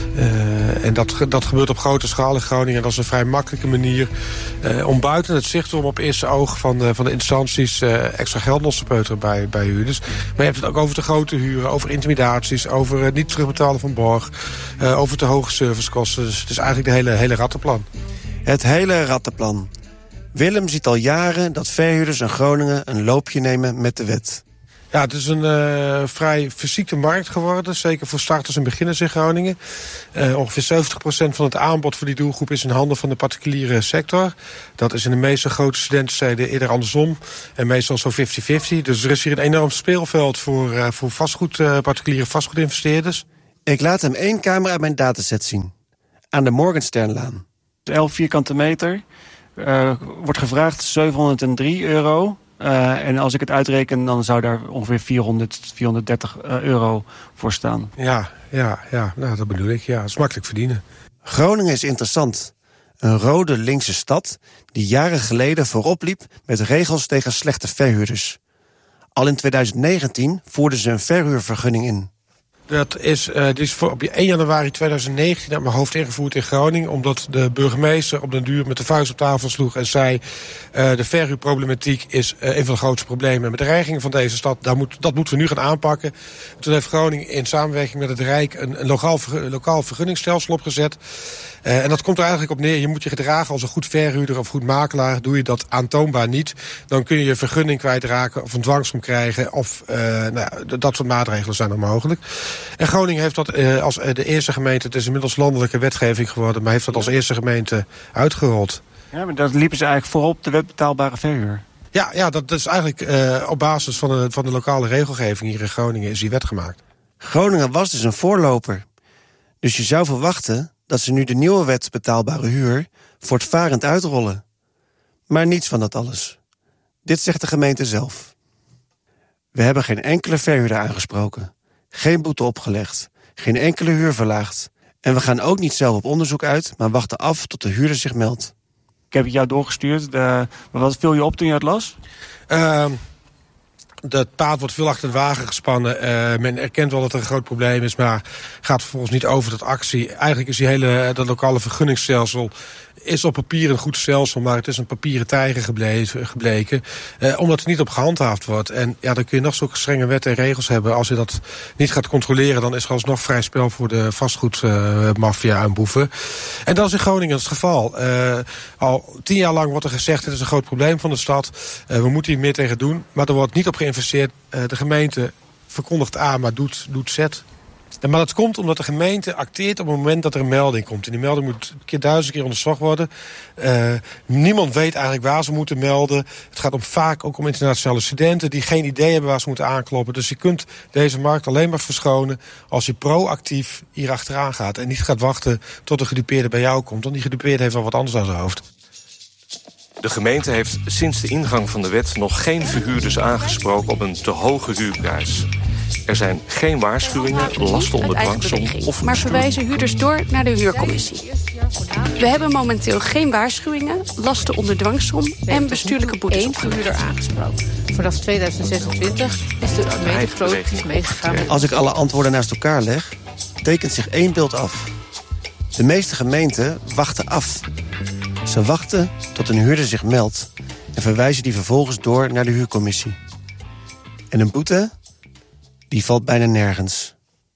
Uh, en dat, dat gebeurt op grote schaal in Groningen. Dat is een vrij makkelijke manier uh, om buiten het zicht om op eerste oog van, uh, van de instanties uh, extra geld los te peuteren bij, bij huurders. Maar je hebt het ook over de grote huren, over intimidaties, over het niet terugbetalen van borg, uh, over te hoge servicekosten. Dus het is eigenlijk de hele, hele rattenplan. Het hele rattenplan. Willem ziet al jaren dat verhuurders in Groningen een loopje nemen met de wet. Ja, het is een uh, vrij fysieke markt geworden. Zeker voor starters en beginners in Groningen. Uh, ongeveer zeventig procent van het aanbod voor die doelgroep is in handen van de particuliere sector. Dat is in de meeste grote studentensteden eerder andersom. En meestal zo vijftig vijftig. Dus er is hier een enorm speelveld voor, uh, voor vastgoed, uh, particuliere vastgoedinvesteerders. Ik laat hem één kamer uit mijn dataset zien. Aan de Morgensternlaan. elf vierkante meter. Uh, wordt gevraagd zevenhonderddrie euro. Uh, en als ik het uitreken, dan zou daar ongeveer vierhonderd, vierhonderddertig euro voor staan. Ja, ja, ja. Nou, dat bedoel ik. Ja, dat is makkelijk verdienen. Groningen is interessant. Een rode linkse stad die jaren geleden voorop liep met regels tegen slechte verhuurders. Al in twintig negentien voerden ze een verhuurvergunning in. Dat is, uh, die is voor op één januari tweeduizend negentien uit mijn hoofd ingevoerd in Groningen. Omdat de burgemeester op den duur met de vuist op tafel sloeg en zei... Uh, de verhuurproblematiek is uh, een van de grootste problemen. Met de dreigingen van deze stad, daar moet, dat moeten we nu gaan aanpakken. Toen heeft Groningen in samenwerking met het Rijk een, een lokaal, lokaal vergunningsstelsel opgezet. Uh, en dat komt er eigenlijk op neer. Je moet je gedragen als een goed verhuurder of goed makelaar. Doe je dat aantoonbaar niet, dan kun je je vergunning kwijtraken of een dwangsom krijgen. Of uh, nou ja, dat soort maatregelen zijn er mogelijk. En Groningen heeft dat uh, als uh, de eerste gemeente, het is inmiddels landelijke wetgeving geworden, maar heeft dat als eerste gemeente uitgerold. Ja, maar dat liepen ze eigenlijk voorop de wet betaalbare verhuur. Ja, ja, dat is eigenlijk uh, op basis van de, van de lokale regelgeving hier in Groningen is die wet gemaakt. Groningen was dus een voorloper. Dus je zou verwachten dat ze nu de nieuwe wet betaalbare huur voortvarend uitrollen. Maar niets van dat alles. Dit zegt de gemeente zelf. We hebben geen enkele verhuurder aangesproken. Geen boete opgelegd. Geen enkele huur verlaagd. En we gaan ook niet zelf op onderzoek uit, maar wachten af tot de huurder zich meldt. Ik heb het jou doorgestuurd. De, wat viel je op toen je het las? Uh, Het paard wordt veel achter de wagen gespannen. Uh, men erkent wel dat er een groot probleem is, maar gaat vervolgens niet over tot actie. Eigenlijk is die hele, dat lokale vergunningsstelsel is op papier een goed stelsel, maar het is een papieren tijger gebleven, gebleken. Uh, omdat er niet op gehandhaafd wordt. En ja, dan kun je nog zulke strenge wetten en regels hebben. Als je dat niet gaat controleren, dan is er alsnog vrij spel voor de vastgoedmafia uh, en boeven. En dat is in Groningen het geval. Uh, al tien jaar lang wordt er gezegd, het is een groot probleem van de stad. Uh, we moeten hier meer tegen doen, maar er wordt niet op geïnvesteerd. Uh, de gemeente verkondigt A, maar doet, doet Z. En maar dat komt omdat de gemeente acteert op het moment dat er een melding komt. En die melding moet een keer duizend keer onderzocht worden. Uh, niemand weet eigenlijk waar ze moeten melden. Het gaat om, vaak ook om internationale studenten die geen idee hebben waar ze moeten aankloppen. Dus je kunt deze markt alleen maar verschonen als je proactief hier achteraan gaat. En niet gaat wachten tot de gedupeerde bij jou komt. Want die gedupeerde heeft al wat anders aan zijn hoofd. De gemeente heeft sinds de ingang van de wet nog geen verhuurders aangesproken op een te hoge huurprijs. Er zijn geen waarschuwingen, lasten onder dwangsom of maar verwijzen huurders door naar de huurcommissie. We hebben momenteel geen waarschuwingen, lasten onder dwangsom en bestuurlijke boetes één verhuurder aangesproken. Vanaf tweeduizend zesentwintig is de gemeente proactief meegegaan met... Als ik alle antwoorden naast elkaar leg, tekent zich één beeld af. De meeste gemeenten wachten af. Ze wachten tot een huurder zich meldt en verwijzen die vervolgens door naar de huurcommissie. En een boete, die valt bijna nergens.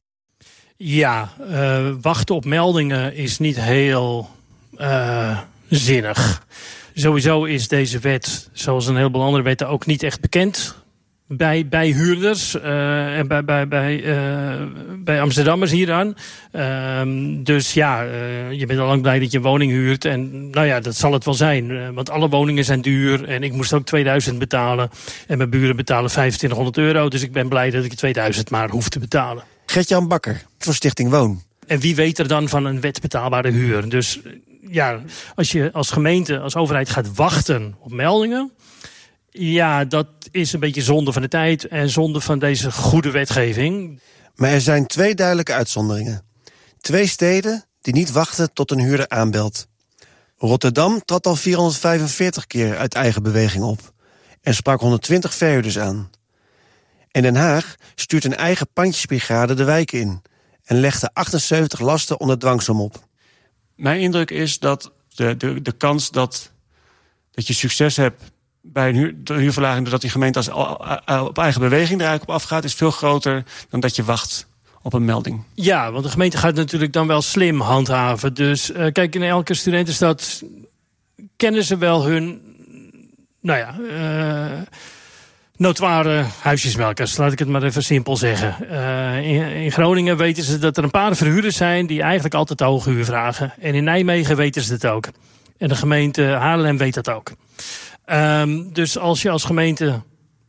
Ja, uh, wachten op meldingen is niet heel uh, zinnig. Sowieso is deze wet, zoals een heleboel andere wetten, ook niet echt bekend bij, bij huurders uh, en bij, bij, bij, uh, bij Amsterdammers hieraan. Uh, dus ja, uh, je bent al lang blij dat je een woning huurt. En nou ja, dat zal het wel zijn. Uh, want alle woningen zijn duur. En ik moest ook tweeduizend betalen. En mijn buren betalen vijfentwintighonderd euro. Dus ik ben blij dat ik tweeduizend maar hoef te betalen. Gert-Jan Bakker, voor Stichting Woon. En wie weet er dan van een wetbetaalbare huur? Dus ja, als je als gemeente, als overheid gaat wachten op meldingen, ja, dat is een beetje zonde van de tijd en zonde van deze goede wetgeving. Maar er zijn twee duidelijke uitzonderingen. Twee steden die niet wachten tot een huurder aanbelt. Rotterdam trad al vierhonderdvijfenveertig keer uit eigen beweging op en sprak honderdtwintig verhuurders aan. En Den Haag stuurt een eigen pandjesbrigade de wijk in en legde achtenzeventig lasten onder dwangsom op. Mijn indruk is dat de, de, de kans dat, dat je succes hebt bij een huur, de huurverlaging, doordat die gemeente als, op eigen beweging er eigenlijk op afgaat, is veel groter dan dat je wacht op een melding. Ja, want de gemeente gaat natuurlijk dan wel slim handhaven. Dus uh, kijk, in elke studentenstad kennen ze wel hun, nou ja, uh, notoire huisjesmelkers. Laat ik het maar even simpel zeggen. Uh, in, in Groningen weten ze dat er een paar verhuurders zijn die eigenlijk altijd de hoge huur vragen. En in Nijmegen weten ze het ook. En de gemeente Haarlem weet dat ook. Um, dus als je als gemeente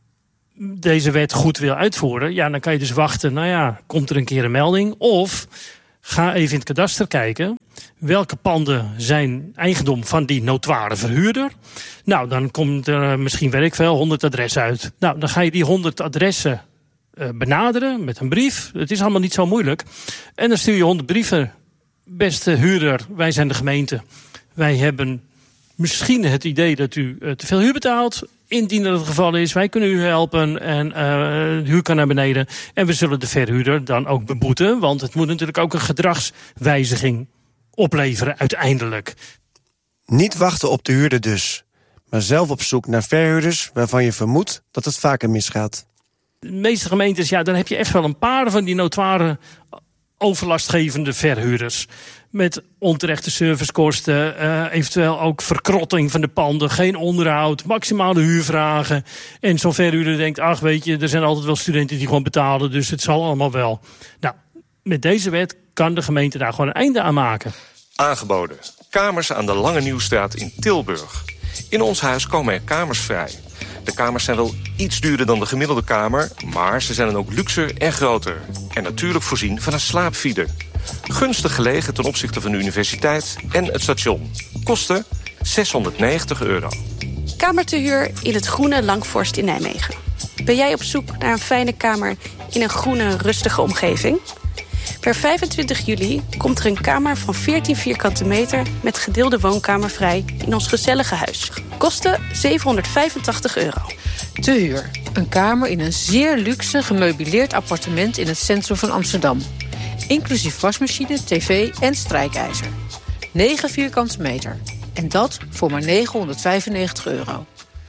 deze wet goed wil uitvoeren, ja, dan kan je dus wachten, nou ja, komt er een keer een melding? Of ga even in het kadaster kijken. Welke panden zijn eigendom van die notoire verhuurder? Nou, dan komt er misschien, weet ik veel, honderd adressen uit. Nou, dan ga je die honderd adressen uh, benaderen met een brief. Het is allemaal niet zo moeilijk. En dan stuur je honderd brieven. Beste huurder, wij zijn de gemeente. Wij hebben misschien het idee dat u uh, te veel huur betaalt. Indien dat het geval is, wij kunnen u helpen en uh, de huur kan naar beneden. En we zullen de verhuurder dan ook beboeten. Want het moet natuurlijk ook een gedragswijziging opleveren uiteindelijk. Niet wachten op de huurder dus, maar zelf op zoek naar verhuurders waarvan je vermoedt dat het vaker misgaat. De meeste gemeentes, ja, dan heb je echt wel een paar van die notoire overlastgevende verhuurders. Met onterechte servicekosten, uh, eventueel ook verkrotting van de panden, geen onderhoud, maximale huurvragen. En zo'n verhuurder denkt, ach weet je, er zijn altijd wel studenten die gewoon betalen, dus het zal allemaal wel. Nou, met deze wet kan de gemeente daar gewoon een einde aan maken. Aangeboden. Kamers aan de Lange Nieuwstraat in Tilburg. In ons huis komen er kamers vrij. De kamers zijn wel iets duurder dan de gemiddelde kamer, maar ze zijn dan ook luxer en groter. En natuurlijk voorzien van een slaapfieder. Gunstig gelegen ten opzichte van de universiteit en het station. Kosten zeshonderdnegentig euro. Kamer te huur in het groene Langforst in Nijmegen. Ben jij op zoek naar een fijne kamer in een groene, rustige omgeving? Per vijfentwintig juli komt er een kamer van veertien vierkante meter met gedeelde woonkamer vrij in ons gezellige huis. Kosten zevenhonderdvijfentachtig euro. Te huur. Een kamer in een zeer luxe gemeubileerd appartement in het centrum van Amsterdam. Inclusief wasmachine, tv en strijkijzer. negen vierkante meter. En dat voor maar negenhonderdvijfennegentig euro.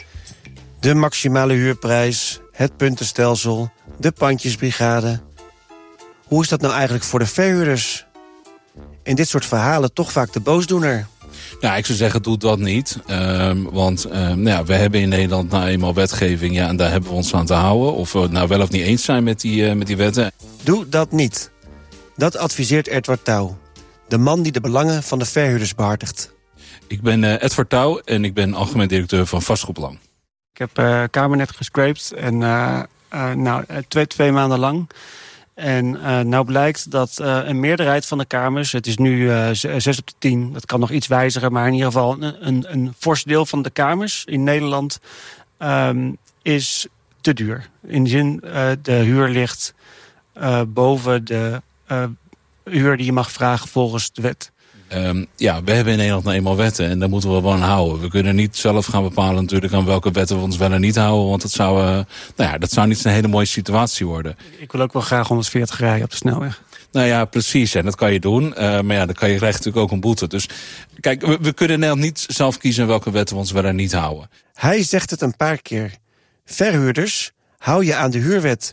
De maximale huurprijs, het puntenstelsel, de pandjesbrigade. Hoe is dat nou eigenlijk voor de verhuurders? In dit soort verhalen toch vaak de boosdoener. Nou, ik zou zeggen, doe dat niet. Um, want um, nou ja, we hebben in Nederland nou eenmaal wetgeving, ja, en daar hebben we ons aan te houden. Of we het nou wel of niet eens zijn met die, uh, met die wetten. Doe dat niet. Dat adviseert Edward Touw, de man die de belangen van de verhuurders behartigt. Ik ben uh, Edward Touw en ik ben algemeen directeur van Vastgoedbelang. Ik heb uh, Kamernet gescraped en uh, uh, nou, twee, twee maanden lang. En uh, nou blijkt dat uh, een meerderheid van de kamers, het is nu uh, zes op de tien, dat kan nog iets wijzigen, maar in ieder geval een, een, een fors deel van de kamers in Nederland um, is te duur. In de zin, uh, de huur ligt uh, boven de uh, huur die je mag vragen volgens de wet. Um, ja, we hebben in Nederland nou eenmaal wetten en daar moeten we gewoon houden. We kunnen niet zelf gaan bepalen natuurlijk aan welke wetten we ons wel en niet houden. Want dat zou, uh, nou ja, dat zou niet een hele mooie situatie worden. Ik wil ook wel graag honderdveertig rijden op de snelweg. Nou ja, precies. En dat kan je doen. Uh, maar ja, dan kan je krijgt natuurlijk ook een boete. Dus kijk, we, we kunnen in Nederland niet zelf kiezen welke wetten we ons wel en niet houden. Hij zegt het een paar keer. Verhuurders, hou je aan de huurwet.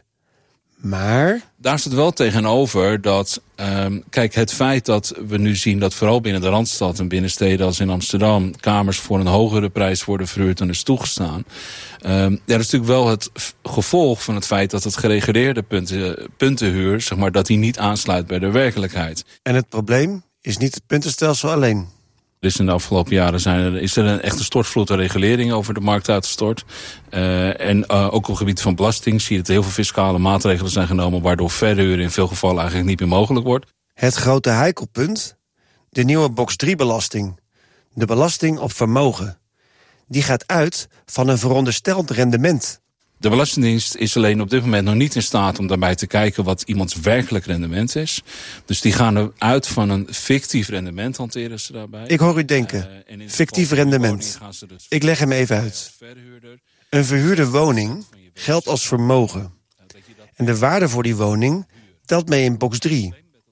Maar daar staat wel tegenover dat, um, kijk, het feit dat we nu zien dat vooral binnen de Randstad en binnen steden als in Amsterdam kamers voor een hogere prijs worden verhuurd dan is toegestaan. Um, ja, dat is natuurlijk wel het gevolg van het feit dat het gereguleerde punten, puntenhuur, zeg maar, dat die niet aansluit bij de werkelijkheid. En het probleem is niet het puntenstelsel alleen. Dus in de afgelopen jaren zijn er, is er een echte stortvloed aan regulering over de markt uitgestort. Uh, en uh, ook op het gebied van belasting zie je dat er heel veel fiscale maatregelen zijn genomen, waardoor verhuren in veel gevallen eigenlijk niet meer mogelijk wordt. Het grote heikelpunt? De nieuwe box drie belasting. De belasting op vermogen. Die gaat uit van een verondersteld rendement. De Belastingdienst is alleen op dit moment nog niet in staat om daarbij te kijken wat iemands werkelijk rendement is. Dus die gaan eruit van een fictief rendement, hanteren ze daarbij. Ik hoor u denken, uh, fictief rendement. Dus ik leg hem even uit. Een verhuurde woning geldt als vermogen. En de waarde voor die woning telt mee in box drie.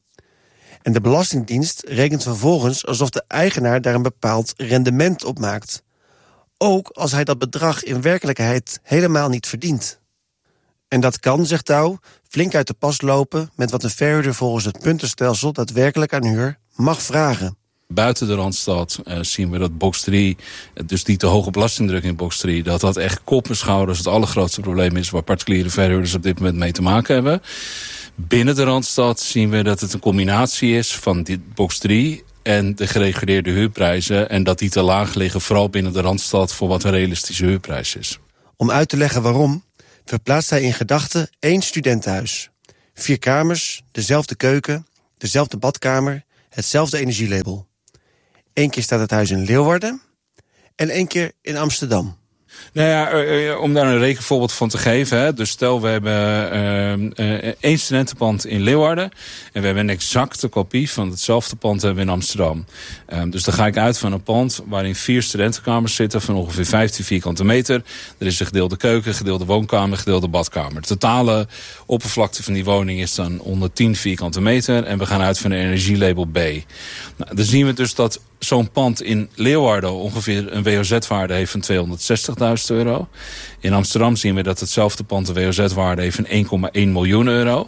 En de Belastingdienst rekent vervolgens alsof de eigenaar daar een bepaald rendement op maakt. Ook als hij dat bedrag in werkelijkheid helemaal niet verdient. En dat kan, zegt Touw, flink uit de pas lopen met wat een verhuurder volgens het puntenstelsel daadwerkelijk aan huur mag vragen. Buiten de Randstad uh, zien we dat box drie, dus die te hoge belastingdruk in box drie... dat dat echt kop en schouders het allergrootste probleem is waar particuliere verhuurders op dit moment mee te maken hebben. Binnen de Randstad zien we dat het een combinatie is van die box drie en de gereguleerde huurprijzen, en dat die te laag liggen, vooral binnen de Randstad, voor wat een realistische huurprijs is. Om uit te leggen waarom, verplaatst hij in gedachten één studentenhuis. Vier kamers, dezelfde keuken, dezelfde badkamer, hetzelfde energielabel. Eén keer staat het huis in Leeuwarden en één keer in Amsterdam. Nou ja, uh, om daar een rekenvoorbeeld van te geven. Hè. Dus stel, we hebben uh, uh, één studentenpand in Leeuwarden en we hebben een exacte kopie van hetzelfde pand hebben we in Amsterdam. Um, dus dan ga ik uit van een pand waarin vier studentenkamers zitten van ongeveer vijftien vierkante meter. Er is een gedeelde keuken, gedeelde woonkamer, gedeelde badkamer. De totale oppervlakte van die woning is dan honderdtien vierkante meter en we gaan uit van een energielabel B. Nou, dan zien we dus dat zo'n pand in Leeuwarden ongeveer een W O Z-waarde heeft van tweehonderdzestigduizend euro. In Amsterdam zien we dat hetzelfde pand een W O Z-waarde heeft van één komma één miljoen euro.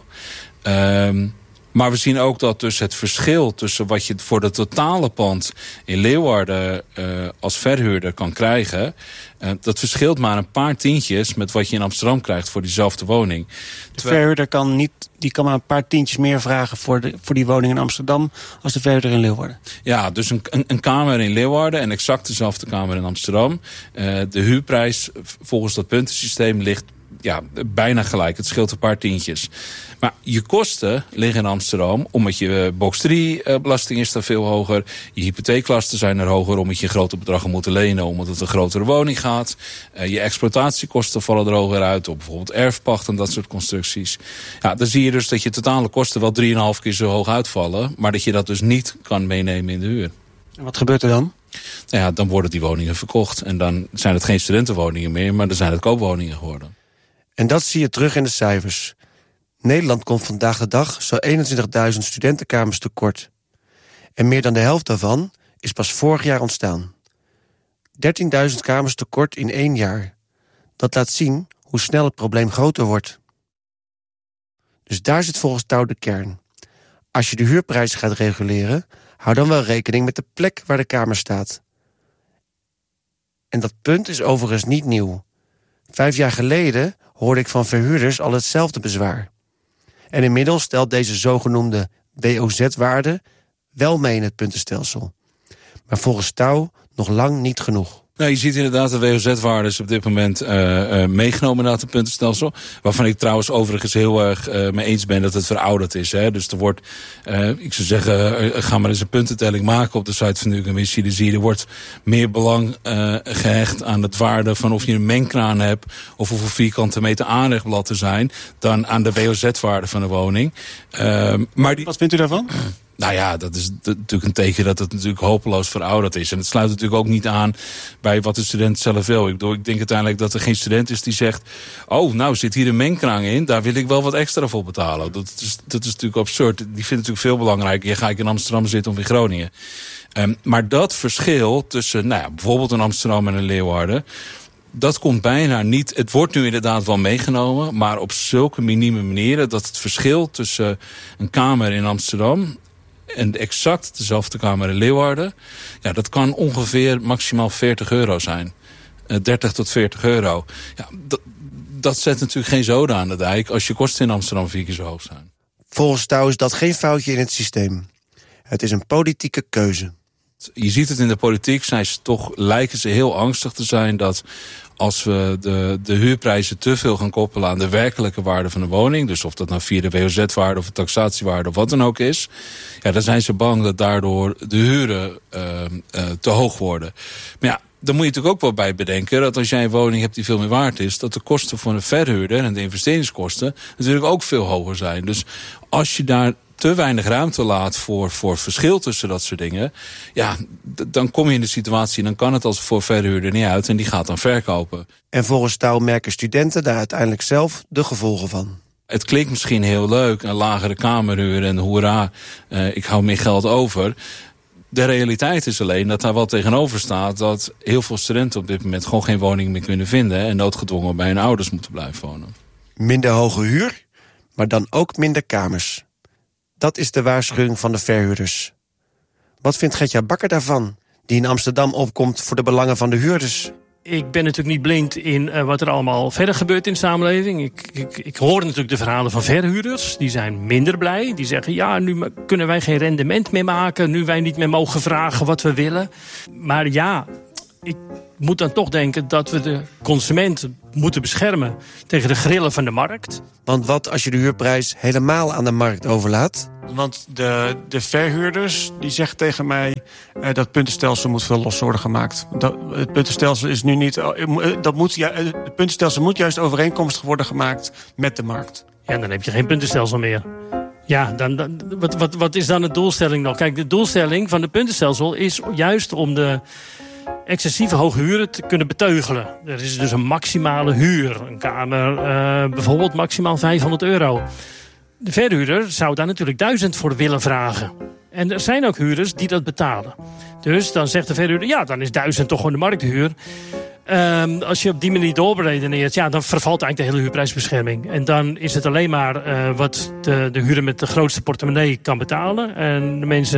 Um, maar we zien ook dat dus het verschil tussen wat je voor de totale pand in Leeuwarden uh, als verhuurder kan krijgen, Uh, dat verschilt maar een paar tientjes met wat je in Amsterdam krijgt voor diezelfde woning. De verhuurder kan, niet, die kan maar een paar tientjes meer vragen voor, de, voor die woning in Amsterdam als de verhuurder in Leeuwarden. Ja, dus een, een, een kamer in Leeuwarden en exact dezelfde kamer in Amsterdam. Uh, de huurprijs volgens dat puntensysteem ligt ja, bijna gelijk. Het scheelt een paar tientjes. Maar je kosten liggen in Amsterdam omdat je box drie uh, belasting is daar veel hoger. Je hypotheeklasten zijn er hoger omdat je grote bedragen moet lenen omdat het een grotere woning gaat. Uh, je exploitatiekosten vallen er hoger uit op bijvoorbeeld erfpacht en dat soort constructies. Ja, dan zie je dus dat je totale kosten wel drieënhalf keer zo hoog uitvallen, maar dat je dat dus niet kan meenemen in de huur. En wat gebeurt er dan? Nou ja, dan worden die woningen verkocht. En dan zijn het geen studentenwoningen meer, maar dan zijn het koopwoningen geworden. En dat zie je terug in de cijfers. Nederland komt vandaag de dag zo'n eenentwintigduizend studentenkamers tekort. En meer dan de helft daarvan is pas vorig jaar ontstaan. dertienduizend kamers tekort in één jaar. Dat laat zien hoe snel het probleem groter wordt. Dus daar zit volgens Touw de kern. Als je de huurprijzen gaat reguleren, hou dan wel rekening met de plek waar de kamer staat. En dat punt is overigens niet nieuw. Vijf jaar geleden hoorde ik van verhuurders al hetzelfde bezwaar. En inmiddels stelt deze zogenoemde W O Z-waarde wel mee in het puntenstelsel. Maar volgens Touw nog lang niet genoeg. Nou, je ziet inderdaad de W O Z-waardes op dit moment uh, uh, meegenomen naar het puntenstelsel. Waarvan ik trouwens overigens heel erg uh, mee eens ben dat het verouderd is. Hè. Dus er wordt, uh, ik zou zeggen, uh, ga maar eens een puntentelling maken op de site van de Ucamissie. Dan zie je, er wordt meer belang uh, gehecht aan het waarde van of je een mengkraan hebt of hoeveel vierkante meter aanrechtblad er zijn, dan aan de W O Z-waarde van de woning. Uh, maar die... Wat vindt u daarvan? Nou ja, dat is natuurlijk een teken dat het natuurlijk hopeloos verouderd is. En het sluit natuurlijk ook niet aan bij wat de student zelf wil. Ik bedoel, ik denk uiteindelijk dat er geen student is die zegt, oh, nou zit hier een mengkraan in, daar wil ik wel wat extra voor betalen. Dat is, dat is natuurlijk absurd. Die vindt het natuurlijk veel belangrijker. Ja, ga ik in Amsterdam zitten of in Groningen. Um, maar dat verschil tussen, nou ja, bijvoorbeeld in Amsterdam en in Leeuwarden, dat komt bijna niet. Het wordt nu inderdaad wel meegenomen, maar op zulke minieme manieren dat het verschil tussen een kamer in Amsterdam en exact dezelfde kamer in Leeuwarden, ja, dat kan ongeveer maximaal veertig euro zijn. Uh, dertig tot veertig euro. Ja, dat, dat zet natuurlijk geen zoden aan de dijk als je kosten in Amsterdam vier keer zo hoog zijn. Volgens Touw is dat geen foutje in het systeem. Het is een politieke keuze. Je ziet het in de politiek, zijn ze toch, lijken ze heel angstig te zijn dat als we de, de huurprijzen te veel gaan koppelen aan de werkelijke waarde van de woning, dus of dat nou via de W O Z-waarde of de taxatiewaarde of wat dan ook is, ja, dan zijn ze bang dat daardoor de huren uh, uh, te hoog worden. Maar ja, dan moet je natuurlijk ook wel bij bedenken dat als jij een woning hebt die veel meer waard is, dat de kosten voor een verhuurder en de investeringskosten natuurlijk ook veel hoger zijn. Dus als je daar te weinig ruimte laat voor, voor verschil tussen dat soort dingen, ja, d- dan kom je in de situatie, dan kan het als voor verhuurder niet uit en die gaat dan verkopen. En volgens Touw merken studenten daar uiteindelijk zelf de gevolgen van. Het klinkt misschien heel leuk, een lagere kamerhuur en hoera, uh, ik hou meer geld over. De realiteit is alleen dat daar wel tegenover staat dat heel veel studenten op dit moment gewoon geen woning meer kunnen vinden en noodgedwongen bij hun ouders moeten blijven wonen. Minder hoge huur, maar dan ook minder kamers. Dat is de waarschuwing van de verhuurders. Wat vindt Gertja Bakker daarvan, die in Amsterdam opkomt voor de belangen van de huurders? Ik ben natuurlijk niet blind in uh, wat er allemaal verder gebeurt in de samenleving. Ik, ik, ik hoor natuurlijk de verhalen van verhuurders. Die zijn minder blij. Die zeggen, ja, nu kunnen wij geen rendement meer maken. Nu wij niet meer mogen vragen wat we willen. Maar ja, ik moet dan toch denken dat we de consument moeten beschermen tegen de grillen van de markt. Want wat als je de huurprijs helemaal aan de markt overlaat? Want de, de verhuurders die zeggen tegen mij uh, dat het puntenstelsel moet veel los worden gemaakt. Dat, het puntenstelsel is nu niet. Uh, dat moet, ja, het puntenstelsel moet juist overeenkomstig worden gemaakt met de markt. Ja, dan heb je geen puntenstelsel meer. Ja, dan, dan, wat, wat, wat is dan de doelstelling nog? Kijk, de doelstelling van het puntenstelsel is juist om de excessieve hoge huren te kunnen beteugelen. Er is dus een maximale huur. Een kamer uh, bijvoorbeeld maximaal vijfhonderd euro. De verhuurder zou daar natuurlijk duizend voor willen vragen. En er zijn ook huurders die dat betalen. Dus dan zegt de verhuurder, ja, dan is duizend toch gewoon de markthuur. Um, als je op die manier doorberedeneert, ja, dan vervalt eigenlijk de hele huurprijsbescherming. En dan is het alleen maar uh, wat de, de huurder met de grootste portemonnee kan betalen. En de mensen